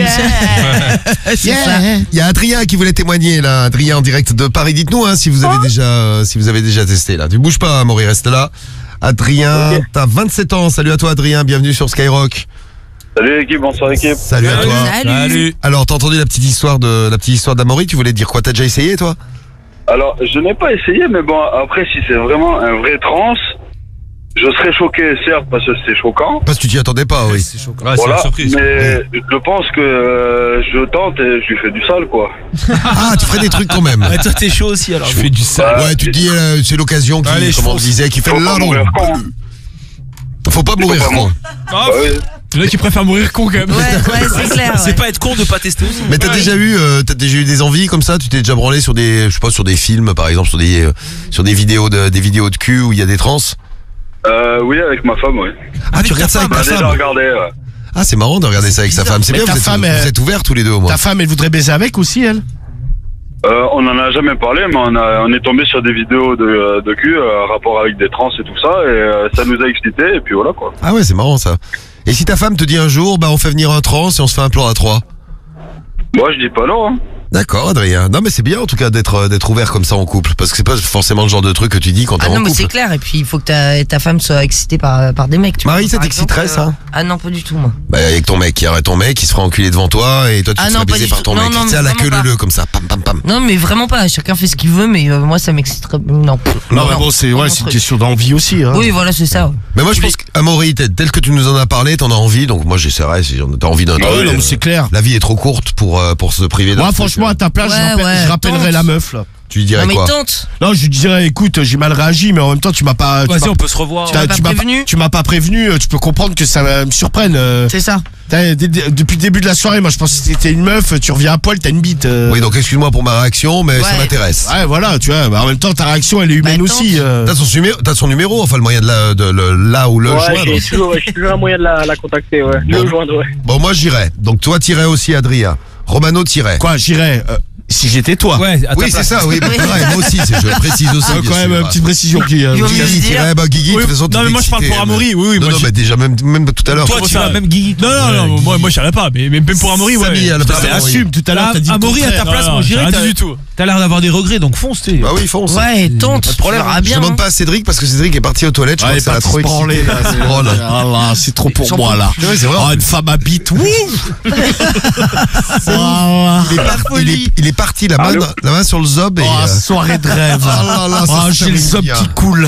Speaker 1: Il y a Adrien qui voulait témoigner, là. Adrien en direct de Paris. Dites-nous, hein, si vous avez déjà testé, là. Tu bouges pas, Maury, reste là. Adrien, t'as 27 ans. Salut à toi, Adrien. Bienvenue sur Skyrock.
Speaker 10: Salut l'équipe, bonsoir équipe.
Speaker 1: Salut à toi.
Speaker 4: Salut.
Speaker 1: Alors, t'as entendu la petite histoire d'Amaury? Tu voulais dire quoi? T'as déjà essayé, toi?
Speaker 10: Alors, je n'ai pas essayé, mais bon, après, si c'est vraiment un vrai trans, je serais choqué, certes, parce que c'est choquant.
Speaker 1: Parce que tu t'y attendais pas, oui.
Speaker 10: C'est choquant. Voilà, mais je pense que je tente et je lui fais du sale, quoi.
Speaker 1: Ah, tu ferais des trucs quand même.
Speaker 3: Ouais, toi, t'es chaud aussi, alors. Je fais du sale.
Speaker 1: Ouais, tu te dis, c'est l'occasion qui, comme on disait, qui fait le larron. Faut pas mourir con.
Speaker 3: Il y en a qui préfèrent mourir con quand même.
Speaker 4: Ouais, c'est clair.
Speaker 3: C'est pas être con de pas tester aussi.
Speaker 1: Mais t'as déjà eu des envies comme ça? Tu t'es déjà branlé sur des, je sais pas, sur des films, par exemple, sur des vidéos de cul où il y a des trans?
Speaker 10: Oui, avec ma femme, oui.
Speaker 1: Ah, tu regardes ça avec ta femme?
Speaker 10: Déjà regardé, ouais.
Speaker 1: Ah, c'est marrant de regarder ça avec sa femme. C'est bien, vous êtes ouverts tous les deux au moins.
Speaker 5: Ta femme, elle voudrait baiser avec aussi, elle?
Speaker 10: On en a jamais parlé, mais on est tombé sur des vidéos de cul, rapport avec des trans et tout ça, et ça nous a excités, et puis voilà, quoi.
Speaker 1: Ah ouais, c'est marrant ça. Et si ta femme te dit un jour, on fait venir un trans et on se fait un plan à 3?
Speaker 10: Moi, je dis pas non, hein.
Speaker 1: D'accord, Adrien. Non, mais c'est bien en tout cas d'être ouvert comme ça en couple, parce que c'est pas forcément le genre de truc que tu dis quand t'es en couple.
Speaker 4: Ah non, mais c'est clair. Et puis il faut que ta femme soit excitée par des mecs. Tu
Speaker 1: Marie,
Speaker 4: vois,
Speaker 1: ça t'exciterait ça?
Speaker 4: Ah non, pas du tout, moi.
Speaker 1: Bah avec ton mec, il y aurait ton mec qui se ferait enculer devant toi et toi tu te ferais baiser par ton mec. Tu sais, à la queue leu comme ça, pam pam pam.
Speaker 4: Non, mais vraiment pas. Chacun fait ce qu'il veut, mais moi ça m'exciterait. Non.
Speaker 5: Non, mais bon, c'est une question d'envie aussi. Hein.
Speaker 4: Oui, voilà, c'est ça.
Speaker 1: Mais moi je pense qu'Amaury, tel que tu nous en as parlé, t'en as envie, donc moi j'essaierai si t'as envie d'un truc.
Speaker 5: Non, mais c'est clair.
Speaker 1: La vie est trop courte pour se priver d'un
Speaker 5: truc. Moi, franchement, à ta place, je rappellerai la meuf là.
Speaker 1: Tu lui dirais quoi?
Speaker 5: Non, je lui dirais, écoute, j'ai mal réagi, mais en même temps, tu m'as pas.
Speaker 3: Vas-y, on peut se revoir.
Speaker 5: Tu m'as pas prévenu, tu peux comprendre que ça me surprenne.
Speaker 4: C'est ça.
Speaker 5: Depuis le début de la soirée, moi je pense que t'es une meuf, tu reviens à poil, t'as une bite.
Speaker 1: Oui, donc excuse-moi pour ma réaction, mais ça m'intéresse.
Speaker 5: Ouais, voilà, tu vois, en même temps, ta réaction, elle est humaine aussi.
Speaker 1: T'as son numéro, enfin le moyen de là ou le joindre.
Speaker 6: J'ai toujours un moyen de la contacter, ouais. Le joindre, ouais.
Speaker 1: Bon, moi j'irai. Donc toi t'irais aussi, Adrien. Romano t'irais.
Speaker 5: Quoi, j'irais si j'étais toi.
Speaker 1: Ouais, oui, c'est ça, oui. Pareil, moi aussi, je précise aussi.
Speaker 5: Quand même, une petite précision qui.
Speaker 1: Guigui tirait, Guigui, de toute façon,
Speaker 3: non, mais moi je parle pour Amaury, oui.
Speaker 1: Non, mais déjà, même tout à l'heure.
Speaker 3: Toi, tu vas même Guigui. Non, moi j'irais pas, mais même pour Amaury, ouais.
Speaker 5: Assume, tout à l'heure, t'as dit.
Speaker 3: Amaury, à ta place, moi j'irais. Pas du tout. T'as l'air d'avoir des regrets, donc fonce, tu sais.
Speaker 1: Bah oui, fonce.
Speaker 4: Ouais, tente.
Speaker 1: Pas de problème. Je demande pas à Cédric parce que Cédric est parti aux toilettes. Je crois que ça l'a trop excité.
Speaker 5: C'est trop pour moi, là. Une femme à bite,
Speaker 1: il est parti la main sur le zob.
Speaker 5: Soirée de rêve. J'ai le zob qui coule.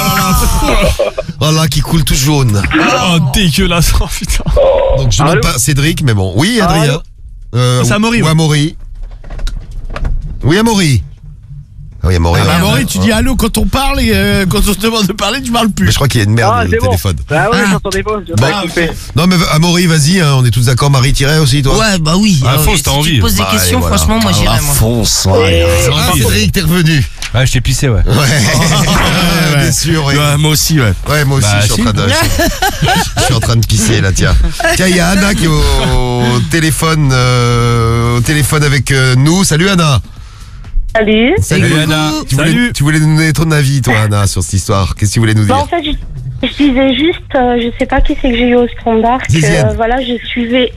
Speaker 1: Oh là, qui coule tout jaune.
Speaker 3: Oh, dégueulasse, putain.
Speaker 1: Donc je demande pas à Cédric, mais bon. Oui, Adrien.
Speaker 3: C'est Amaury.
Speaker 1: Ou Amaury. Oui, Amaury. Oui, Amaury.
Speaker 5: Amaury, tu dis allô quand on parle et quand on te demande de parler, tu parles plus.
Speaker 1: Mais je crois qu'il y a une merde au téléphone.
Speaker 6: Ah ouais, j'entendais pas.
Speaker 1: Non, mais Amaury, vas-y, on est tous d'accord. Marie tirait aussi, toi?
Speaker 4: Ouais, bah oui.
Speaker 3: Fonce, t'as envie.
Speaker 4: Si tu poses des questions, franchement, moi j'irais, moi.
Speaker 5: Fonce.
Speaker 1: Cédric, t'es revenu.
Speaker 3: Ouais, je t'ai pissé, ouais.
Speaker 1: Ouais, bien sûr.
Speaker 5: Moi aussi, ouais.
Speaker 1: Ouais, moi aussi, je suis en train de pisser, là, tiens. Tiens, il y a Anna qui est au téléphone avec nous. Salut, Anna.
Speaker 11: Salut.
Speaker 1: Salut
Speaker 3: Anna.
Speaker 1: Tu voulais nous donner ton avis, toi, Anna, sur cette histoire. Qu'est-ce que tu voulais nous dire?
Speaker 11: En fait, je disais juste, je sais pas qui c'est que j'ai eu au standard, que voilà, je suivais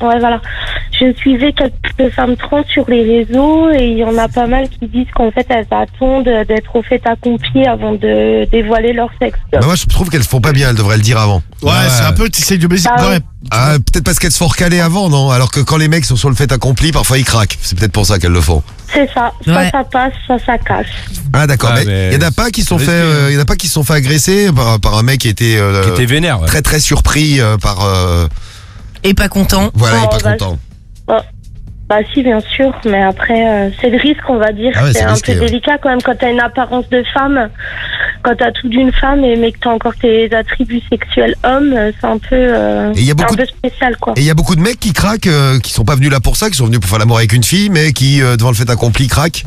Speaker 11: quelques femmes trans sur les réseaux et il y en a pas mal qui disent qu'en fait elles attendent d'être au fait accompli avant de dévoiler leur sexe.
Speaker 1: Bah moi je trouve qu'elles se font pas bien, elles devraient le dire avant.
Speaker 5: Ouais, c'est un peu, tu sais, du baiser.
Speaker 1: Ah, peut-être parce qu'elles se font recaler avant, non? Alors que quand les mecs sont sur le fait accompli, parfois ils craquent. C'est peut-être pour ça qu'elles le font.
Speaker 11: C'est ça. Ça passe, ça casse.
Speaker 1: Ah d'accord, mais il y en a pas qui sont fait, il y en a pas qui se sont fait agresser par un mec qui était
Speaker 3: vénère,
Speaker 1: très très surpris par.
Speaker 4: Et pas content.
Speaker 1: Voilà, et pas content.
Speaker 11: Bah si, bien sûr, mais après c'est le risque, on va dire.
Speaker 1: Ah ouais,
Speaker 11: c'est un
Speaker 1: risqué,
Speaker 11: peu délicat quand même quand t'as une apparence de femme, quand t'as tout d'une femme mais que t'as encore tes attributs sexuels hommes, c'est un peu, un peu spécial quoi.
Speaker 1: Et il y a beaucoup de mecs qui craquent, qui sont pas venus là pour ça, qui sont venus pour faire l'amour avec une fille, mais qui devant le fait accompli craquent.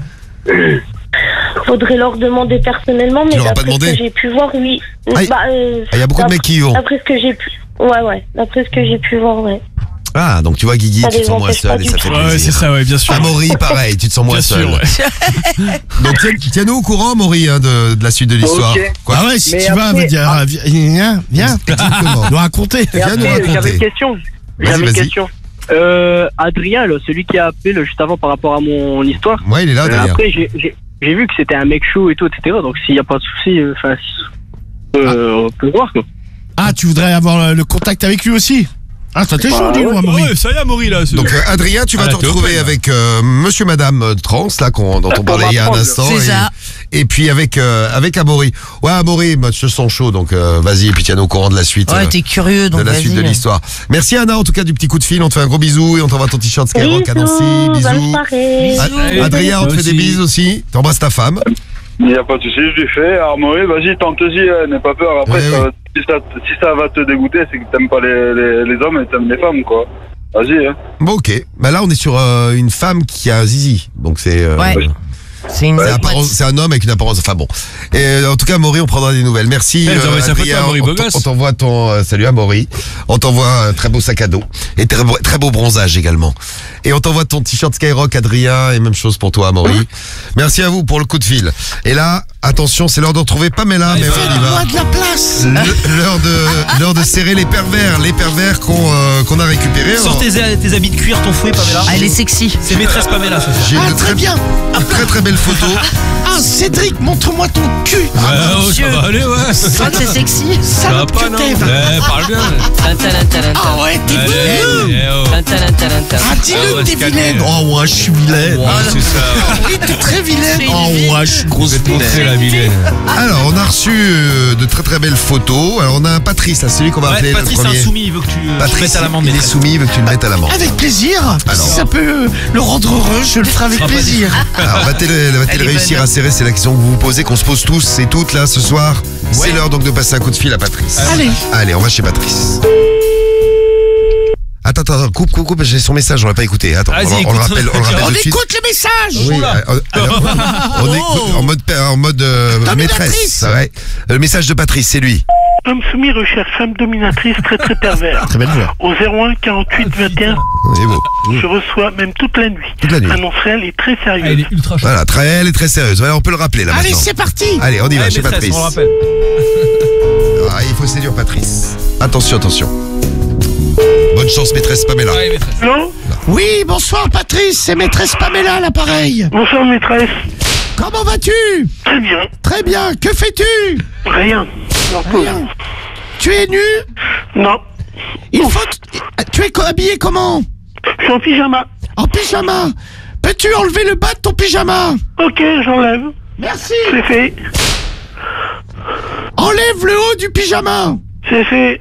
Speaker 11: Faudrait leur demander personnellement, mais d'après ce que j'ai pu voir, oui.
Speaker 1: Il y a beaucoup de mecs qui y vont.
Speaker 11: D'après ce que j'ai pu, d'après ce que j'ai pu voir, ouais.
Speaker 1: Ah, donc tu vois, Guigui, tu te sens moins seul et ça fait plaisir.
Speaker 3: Ouais, c'est ça, ouais, bien sûr.
Speaker 1: Amaury, pareil, tu te sens moins seul.
Speaker 3: Ouais.
Speaker 1: Donc tiens-nous au courant, Amaury, de la suite de l'histoire.
Speaker 5: Okay. Ah ouais, si mais tu vas, viens, nous raconter.
Speaker 6: J'avais une question. J'avais une question. Adrien, là, celui qui a appelé juste avant par rapport à mon histoire.
Speaker 1: Ouais, il est là, Adrien.
Speaker 6: Après, j'ai vu que c'était un mec chaud et tout, etc. Donc s'il n'y a pas de souci, on peut voir quoi.
Speaker 5: Ah, tu voudrais avoir le contact avec lui aussi? Ah, ça t'est chaud, dis-nous, Amaury.
Speaker 3: Ouais, ça y est, Amaury, là.
Speaker 1: Donc, Adrien, tu vas te retrouver avec monsieur, madame trans, là, dont on parlait il y a un instant.
Speaker 4: C'est ça.
Speaker 1: Et puis avec Amaury. Ouais, Amaury, je te sens chaud, donc vas-y, et puis tiens-nous au courant de la suite.
Speaker 4: Ouais, t'es curieux, donc
Speaker 1: de la suite de l'histoire. Merci, Anna, en tout cas, du petit coup de fil. On te fait un gros bisou et on t'envoie ton t-shirt Skyrock à Nancy. Bisous. Adrien, on te fait des bises aussi. T'embrasses ta femme.
Speaker 10: Il n'y a pas de souci, je lui fais. Amaury, vas-y, tente-y, n'aie pas peur. Après, si ça va te dégoûter, c'est que t'aimes pas les hommes et t'aimes les femmes, quoi. Vas-y, hein.
Speaker 1: Bon, ok. Bah là, on est sur une femme qui a un zizi. Donc c'est... C'est un homme avec une apparence. Enfin bon. Et en tout cas, Amaury, on prendra des nouvelles. Merci. Adrien, on t'envoie ton. Salut Amaury. On t'envoie un très beau sac à dos et très beau bronzage également. Et on t'envoie ton t-shirt Skyrock, Adrien, et même chose pour toi, Amaury. Merci à vous pour le coup de fil. Et là, attention, c'est l'heure de retrouver Pamela. Mais on y va.
Speaker 5: De la place.
Speaker 1: L'heure de serrer les pervers qu'on a récupérés.
Speaker 3: Sors tes habits de cuir, ton fouet, Pamela.
Speaker 4: Ah, elle est sexy.
Speaker 3: C'est maîtresse Pamela, ça.
Speaker 1: J'ai une très belle photo.
Speaker 5: Ah, Cédric, montre-moi ton cul.
Speaker 3: Ça va aller, ouais.
Speaker 4: Je crois que c'est sexy.
Speaker 3: Ça va pas, non. Parle bien.
Speaker 5: Ah ouais, t'es vilaine. Ah, dis-le que t'es vilaine. Oh, ouais, je suis vilaine.
Speaker 3: Ouais, c'est ça.
Speaker 5: Oui, t'es très vilaine. Oh, ouais, je suis grosse
Speaker 3: vilaine.
Speaker 1: Alors, on a reçu de très belles photos. Alors, on a un Patrice, là, celui qu'on va appeler le premier.
Speaker 3: Patrice, insoumis, il veut que tu le mettes à l'amende.
Speaker 1: Il est soumis, il veut que tu le mettes à l'amende.
Speaker 5: Avec plaisir. Si ça peut le rendre heureux, je le ferai avec plaisir.
Speaker 1: Alors, va-t-il réussir à serrer? C'est la question que vous vous posez, qu'on se pose tous et toutes là ce soir. C'est l'heure donc de passer un coup de fil à Patrice. Allez, on va chez Patrice. Attends, coupe, j'ai son message, on l'a pas écouté. Attends, on le rappelle
Speaker 5: On
Speaker 1: de suite.
Speaker 5: écoute le message.
Speaker 1: Oui, on écoute en mode maîtresse. Ouais. Le message de Patrice, c'est lui.
Speaker 7: Homme soumis recherche femme dominatrice très pervers.
Speaker 5: Très belle voix.
Speaker 7: Au 01 48 21.
Speaker 1: C'est beau.
Speaker 7: Je reçois même toute la nuit. Annonce réelle et très sérieuse.
Speaker 3: Elle est ultra chouette.
Speaker 1: Voilà, elle est très sérieuse. Voilà, on peut le rappeler là
Speaker 5: Allez,
Speaker 1: maintenant.
Speaker 5: c'est parti.
Speaker 1: Allez, on y va chez
Speaker 3: maîtresse,
Speaker 1: Patrice.
Speaker 3: on le rappelle.
Speaker 1: Ah, il faut séduire Patrice. Attention. Bonne chance, maîtresse Pamela.
Speaker 3: Ouais, maîtresse.
Speaker 7: Non.
Speaker 5: Oui, bonsoir Patrice, c'est maîtresse Pamela à l'appareil.
Speaker 7: Bonsoir maîtresse.
Speaker 5: Comment vas-tu?
Speaker 7: Très bien.
Speaker 5: Très bien, que fais-tu?
Speaker 7: Rien.
Speaker 5: Rien. Tu es nu?
Speaker 7: Non.
Speaker 5: Tu es habillé comment?
Speaker 7: Je suis en pyjama.
Speaker 5: En pyjama. Peux-tu enlever le bas de ton pyjama?
Speaker 7: Ok, j'enlève.
Speaker 5: Merci.
Speaker 7: C'est fait.
Speaker 5: Enlève le haut du pyjama.
Speaker 7: C'est fait.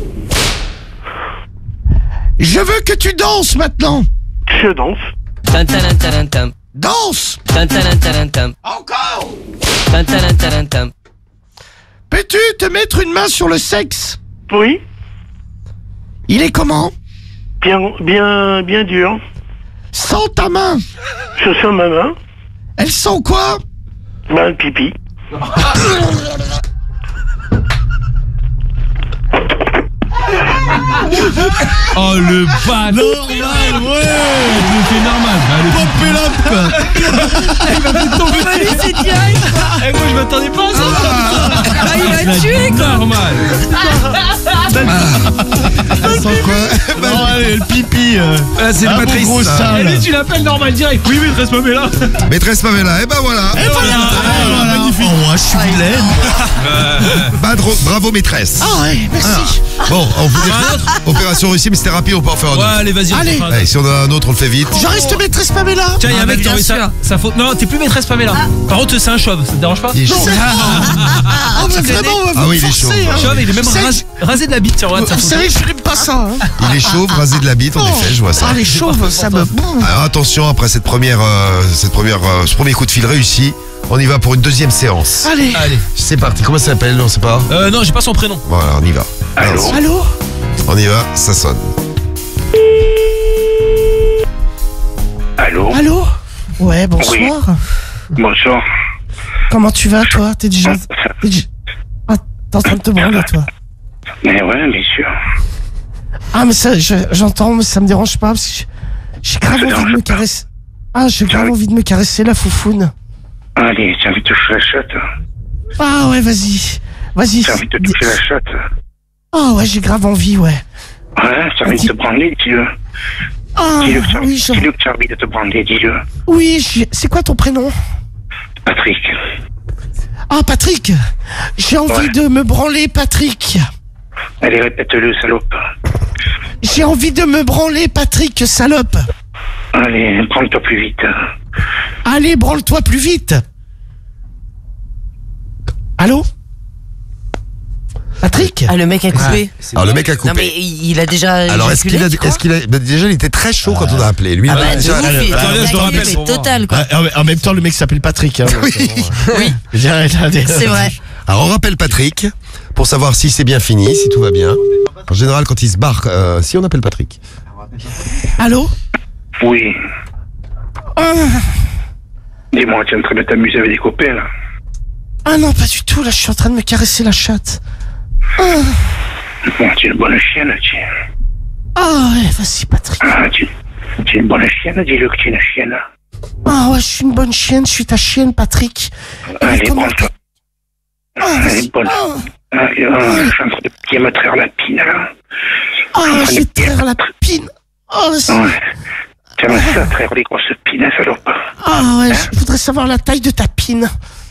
Speaker 5: Je veux que tu danses maintenant.
Speaker 7: Je danse.
Speaker 5: Danse. Encore. Peux-tu te mettre une main sur le sexe?
Speaker 7: Oui.
Speaker 5: Il est comment?
Speaker 7: Bien dur.
Speaker 5: Sens ta main.
Speaker 7: Je sens ma main.
Speaker 5: Elle sent quoi?
Speaker 7: Le pipi.
Speaker 3: Oh le bâtard.
Speaker 5: Normal, ouais.
Speaker 3: C'est normal.
Speaker 5: Pop it up, quoi.
Speaker 3: Il va peut-être tomber.
Speaker 4: Allez, c'est direct.
Speaker 3: Moi je m'attendais pas à ça.
Speaker 4: Ah, il va tuer quoi.
Speaker 3: Normal.
Speaker 1: Sans quoi?
Speaker 5: Non, allez, le pipi.
Speaker 1: C'est le matrice.
Speaker 5: Gros sale.
Speaker 3: Allez, tu l'appelles normal direct. Oui, maîtresse Pamela.
Speaker 1: Maîtresse Pamela, et ben voilà.
Speaker 5: Magnifique. Oh, je suis vilaine.
Speaker 1: Bravo maîtresse.
Speaker 5: Ah ouais, merci.
Speaker 1: Bon, on vous dit opération réussie, mais c'était rapide, on peut en faire un autre.
Speaker 3: Allez, vas-y.
Speaker 5: Allez.
Speaker 1: Allez, si on a un autre, on le fait vite.
Speaker 5: Je reste maîtresse Pamela.
Speaker 3: Tiens, il y a un mec qui a envoyé
Speaker 4: bien
Speaker 3: sa faute. Non, t'es plus maîtresse Pamela. Par contre, c'est un chauve, ça te dérange pas?
Speaker 1: Il est chaud.
Speaker 5: Ah, mais vraiment, on va
Speaker 1: Ah
Speaker 5: vous
Speaker 1: oui, il est chaud.
Speaker 5: forcer, hein.
Speaker 3: Chauve, il est même rasé de la bite sur WhatsApp.
Speaker 5: Vous savez, je n'aime pas ça. Hein.
Speaker 1: Il est chauve, rasé de la bite, en effet, je vois ça.
Speaker 5: Ah, les chauves, ça me...
Speaker 1: Alors attention, après ce premier coup de fil réussi, on y va pour une deuxième séance.
Speaker 5: Allez.
Speaker 1: C'est parti, comment ça s'appelle? On sait pas.
Speaker 3: Non, j'ai pas son prénom.
Speaker 1: Voilà, on y va.
Speaker 5: Allô.
Speaker 1: On y va, ça sonne.
Speaker 9: Allô?
Speaker 12: Allô? Ouais, bonsoir.
Speaker 9: Bonsoir.
Speaker 12: Comment tu vas, toi? T'es déjà... Ah, t'es en train de te branler, toi.
Speaker 9: Mais ouais, bien sûr.
Speaker 12: Ah, mais ça, j'entends, mais ça me dérange pas, parce que j'ai grave envie de me caresser. Ah, j'ai grave envie de me caresser la foufoune.
Speaker 9: Allez, j'ai envie de toucher la chatte.
Speaker 12: Ah ouais, vas-y. Vas-y.
Speaker 9: J'ai envie de toucher la chatte.
Speaker 12: Ah ouais, j'ai grave envie, ouais.
Speaker 9: Ouais, j'ai envie de te branler, dis-le.
Speaker 12: Ah,
Speaker 9: Dis-le que
Speaker 12: oui,
Speaker 9: tu as envie de te branler, dis-le.
Speaker 12: Oui, c'est quoi ton prénom?
Speaker 9: Patrick.
Speaker 12: Ah, Patrick. J'ai envie de me branler, Patrick.
Speaker 9: Allez, répète-le, salope.
Speaker 12: J'ai envie de me branler, Patrick, salope.
Speaker 9: Allez, branle-toi plus vite.
Speaker 12: Allez, branle-toi plus vite. Allô? Patrick?
Speaker 4: Ah, le mec a coupé.
Speaker 1: Alors le mec a coupé.
Speaker 4: Non, mais il a déjà.
Speaker 1: Alors est-ce qu'il a déjà il était très chaud quand on a appelé. Lui,
Speaker 4: Ah bah,
Speaker 1: déjà,
Speaker 4: je le rappelle. Total, quoi.
Speaker 5: En même temps, le mec s'appelle Patrick. Hein,
Speaker 1: oui.
Speaker 4: Oui. C'est vrai.
Speaker 1: Alors on rappelle Patrick pour savoir si c'est bien fini, si tout va bien. En général, quand il se barre, si on appelle Patrick.
Speaker 12: Allô?
Speaker 9: Oui. Dis-moi, tu es en train de t'amuser avec des copains, là?
Speaker 12: Ah non, pas du tout, là, je suis en train de me caresser la chatte.
Speaker 9: Bon, tu es une bonne chienne, tu es.
Speaker 12: Ah ouais, vas-y, Patrick.
Speaker 9: Ah, tu es une bonne chienne, dis-le que tu es une chienne.
Speaker 12: Ah ouais, je suis une bonne chienne, je suis ta chienne, Patrick.
Speaker 9: Allez, branle-toi. Allez, bonne. Je suis en train de bien me traire la pine, là.
Speaker 12: Ah, je vais te traire la pine. Oh,
Speaker 9: ouais. Tu aimes ça, traire les grosses pines, salope.
Speaker 12: Ah ouais, je voudrais savoir la taille de ta pine.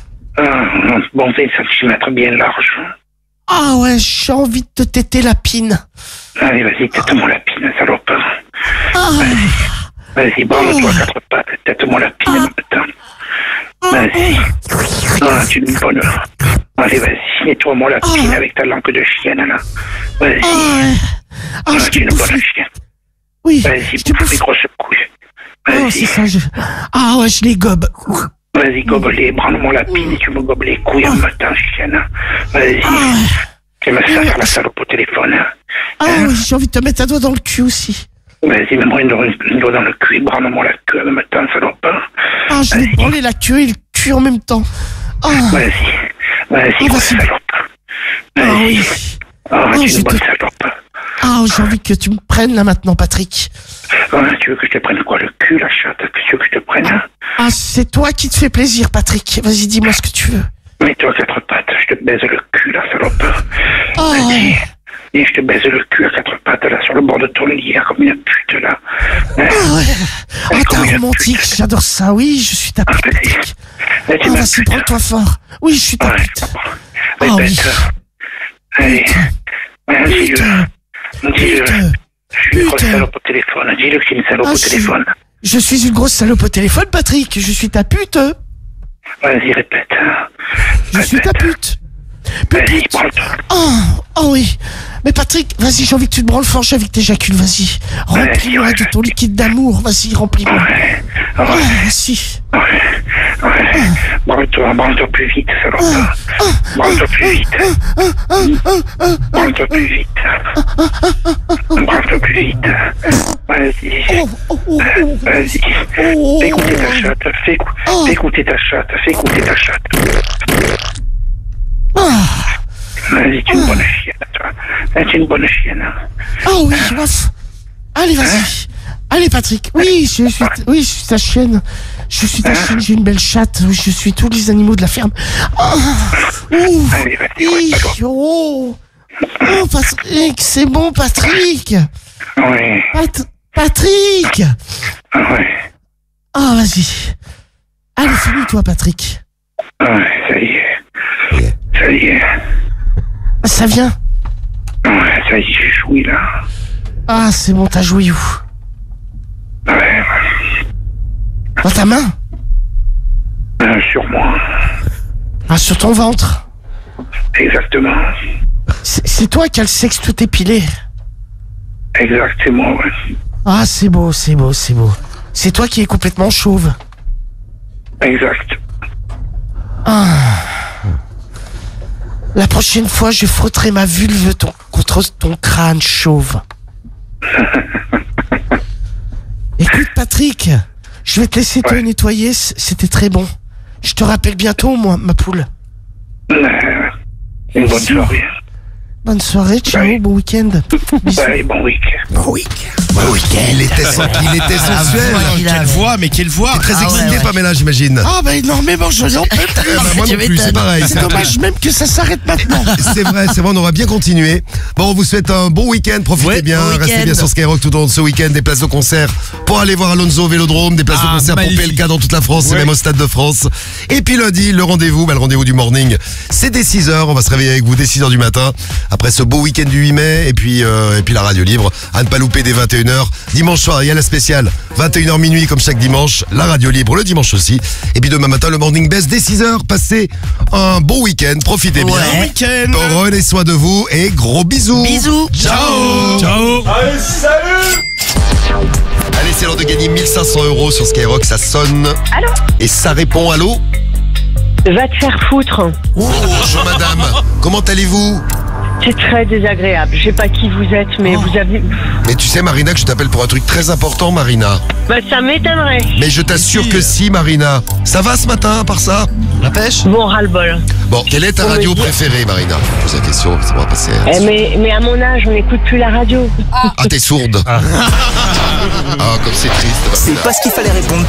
Speaker 9: Bon, 20 cm bien large.
Speaker 12: Ah ouais, j'ai envie de te téter la pine.
Speaker 9: Allez, vas-y, tête-moi la pine, salope.
Speaker 12: Ah.
Speaker 9: Vas-y, branle-toi à quatre pattes, tête-moi la pine en même temps. Vas-y. Ah, tu es une bonne. Allez, vas-y, nettoie-moi la pine avec ta langue de chienne, là. Vas-y. Tu es une bonne chienne.
Speaker 12: Oui.
Speaker 9: Vas-y, bouffe les grosses couilles.
Speaker 12: Oh, c'est ça, Ah ouais, je les gobe.
Speaker 9: Vas-y, gobe-les, branle-moi la pine et tu me gobes les couilles en même temps, chienne. Vas-y. Tu me ça faire la salope au téléphone.
Speaker 12: Ah oui, j'ai envie de te mettre un doigt dans le cul aussi.
Speaker 9: Vas-y, mets-moi un doigt dans le cul et branle-moi la queue en même temps, salope.
Speaker 12: Ah, je vais branler la queue et le cul en même temps.
Speaker 9: Vas-y, grosse salope. Vas-y. Ah, tu es une bonne salope.
Speaker 12: Ah, j'ai envie que tu me prennes là maintenant, Patrick.
Speaker 9: Tu veux que je te prenne quoi, le cul, la chatte? Que tu veux que je te prenne?
Speaker 12: Ah, c'est toi qui te fais plaisir, Patrick. Vas-y, dis-moi ce que tu veux.
Speaker 9: Mets-toi à quatre pattes, je te baise le cul, là, salope.
Speaker 12: Oh.
Speaker 9: Vas-y. Et je te baise le cul à quatre pattes, là, sur le bord de ton lit, là, comme une pute, là.
Speaker 12: Ah ouais. Ah, t'es romantique, j'adore ça. Oui, je suis ta pute, Patrick. Ah, vas-y, prends-toi fort. Oui, je suis ta pute.
Speaker 9: Ah oui. Allez. Dis-le. Je suis une grosse salope au téléphone. Dis-le que je suis une salope au téléphone.
Speaker 12: Je suis une grosse salope au téléphone, Patrick. Je suis ta pute.
Speaker 9: Vas-y, répète.
Speaker 12: Je suis ta pute.
Speaker 9: Vas-y, branle-toi.
Speaker 12: Oh oui. Mais Patrick, vas-y, j'ai envie que tu te branles fort, j'ai envie que t'éjacules, vas-y. Remplis-moi de ton liquide d'amour, vas-y, remplis-moi. Vas-y.
Speaker 9: Branle-toi plus vite, salope. Branle-toi plus vite. Branle-toi plus vite. Branle-toi plus vite. Vas-y. Vas-y. Fais écouter ta chatte. Fais écouter ta chatte. Fais écouter ta chatte. Vas-y, tu es une bonne chienne, toi. Tu es une bonne chienne.
Speaker 12: Ah oui, ouf. Allez, vas-y. Allez, Patrick. Oui, je suis ta chienne. Je suis ta chienne, j'ai une belle chatte. Oui, je suis tous les animaux de la ferme.
Speaker 9: Allez, vas-y,
Speaker 12: Oh, Patrick, c'est bon, Patrick.
Speaker 9: Oui.
Speaker 12: Patrick.
Speaker 9: Ouais.
Speaker 12: Ah, vas-y. Allez, finis-toi, Patrick.
Speaker 9: Ouais, ça y est.
Speaker 12: Ça vient?
Speaker 9: Ouais, ça y est, j'ai joui, là.
Speaker 12: Ah, c'est bon, t'as joui où?
Speaker 9: Ouais.
Speaker 12: Dans ta main?
Speaker 9: Sur moi.
Speaker 12: Ah, sur ton ventre?
Speaker 9: Exactement.
Speaker 12: C'est toi qui as le sexe tout épilé?
Speaker 9: Exactement, ouais.
Speaker 12: Ah, c'est beau. C'est toi qui es complètement chauve?
Speaker 9: Exact.
Speaker 12: Ah. La prochaine fois, je frotterai ma vulve contre ton crâne chauve. Écoute, Patrick, je vais te laisser te nettoyer, c'était très bon. Je te rappelle bientôt, moi, ma poule.
Speaker 9: Une bonne soirée.
Speaker 12: Bonne soirée, ciao, bon week-end.
Speaker 9: Allez, bon week-end.
Speaker 1: Il était sensuel.
Speaker 5: Quelle voix.
Speaker 1: T'es très excité, Pamela, j'imagine.
Speaker 12: Ah, bah énormément, je n'en peux plus.
Speaker 1: Moi non plus, c'est pareil.
Speaker 12: C'est dommage même que ça s'arrête maintenant.
Speaker 1: C'est vrai, on aura bien continué. Bon, on vous souhaite un bon week-end, profitez bien, restez bien sur Skyrock tout au long de ce week-end, des places de concert pour aller voir Alonso au Vélodrome, des places de concert pour PLK dans toute la France et même au Stade de France. Et puis lundi, le rendez-vous du morning, c'est dès 6h, on va se réveiller avec vous dès 6h du matin, après ce beau week-end du 8 mai, et puis la radio libre, à ne pas louper dès 21h. Dimanche soir, il y a la spéciale, 21h minuit comme chaque dimanche, la radio libre le dimanche aussi. Et puis demain matin, le morning best dès 6h. Passez un bon week-end, profitez bien. Prenez soin de vous et gros bisous.
Speaker 4: Bisous.
Speaker 1: Ciao.
Speaker 10: Allez, salut.
Speaker 1: Allez, c'est l'heure de gagner 1500 € sur Skyrock, ça sonne.
Speaker 11: Allô?
Speaker 1: Et ça répond, allô?
Speaker 11: Va te faire foutre.
Speaker 1: Oh, bonjour madame, comment allez-vous?
Speaker 11: C'est très désagréable. Je sais pas qui vous êtes, mais vous avez...
Speaker 1: Mais tu sais Marina que je t'appelle pour un truc très important, Marina.
Speaker 11: Bah ça m'étonnerait.
Speaker 1: Mais je t'assure que si, Marina. Ça va ce matin, à part ça? La pêche?
Speaker 11: Bon, ras-le-bol.
Speaker 1: Bon, quelle est ta radio préférée, Marina? Je pose la question, ça va passer.
Speaker 11: Mais à mon âge, on n'écoute plus la radio.
Speaker 1: Ah, t'es sourde. Ah, comme c'est triste.
Speaker 2: C'est pas ce qu'il fallait répondre.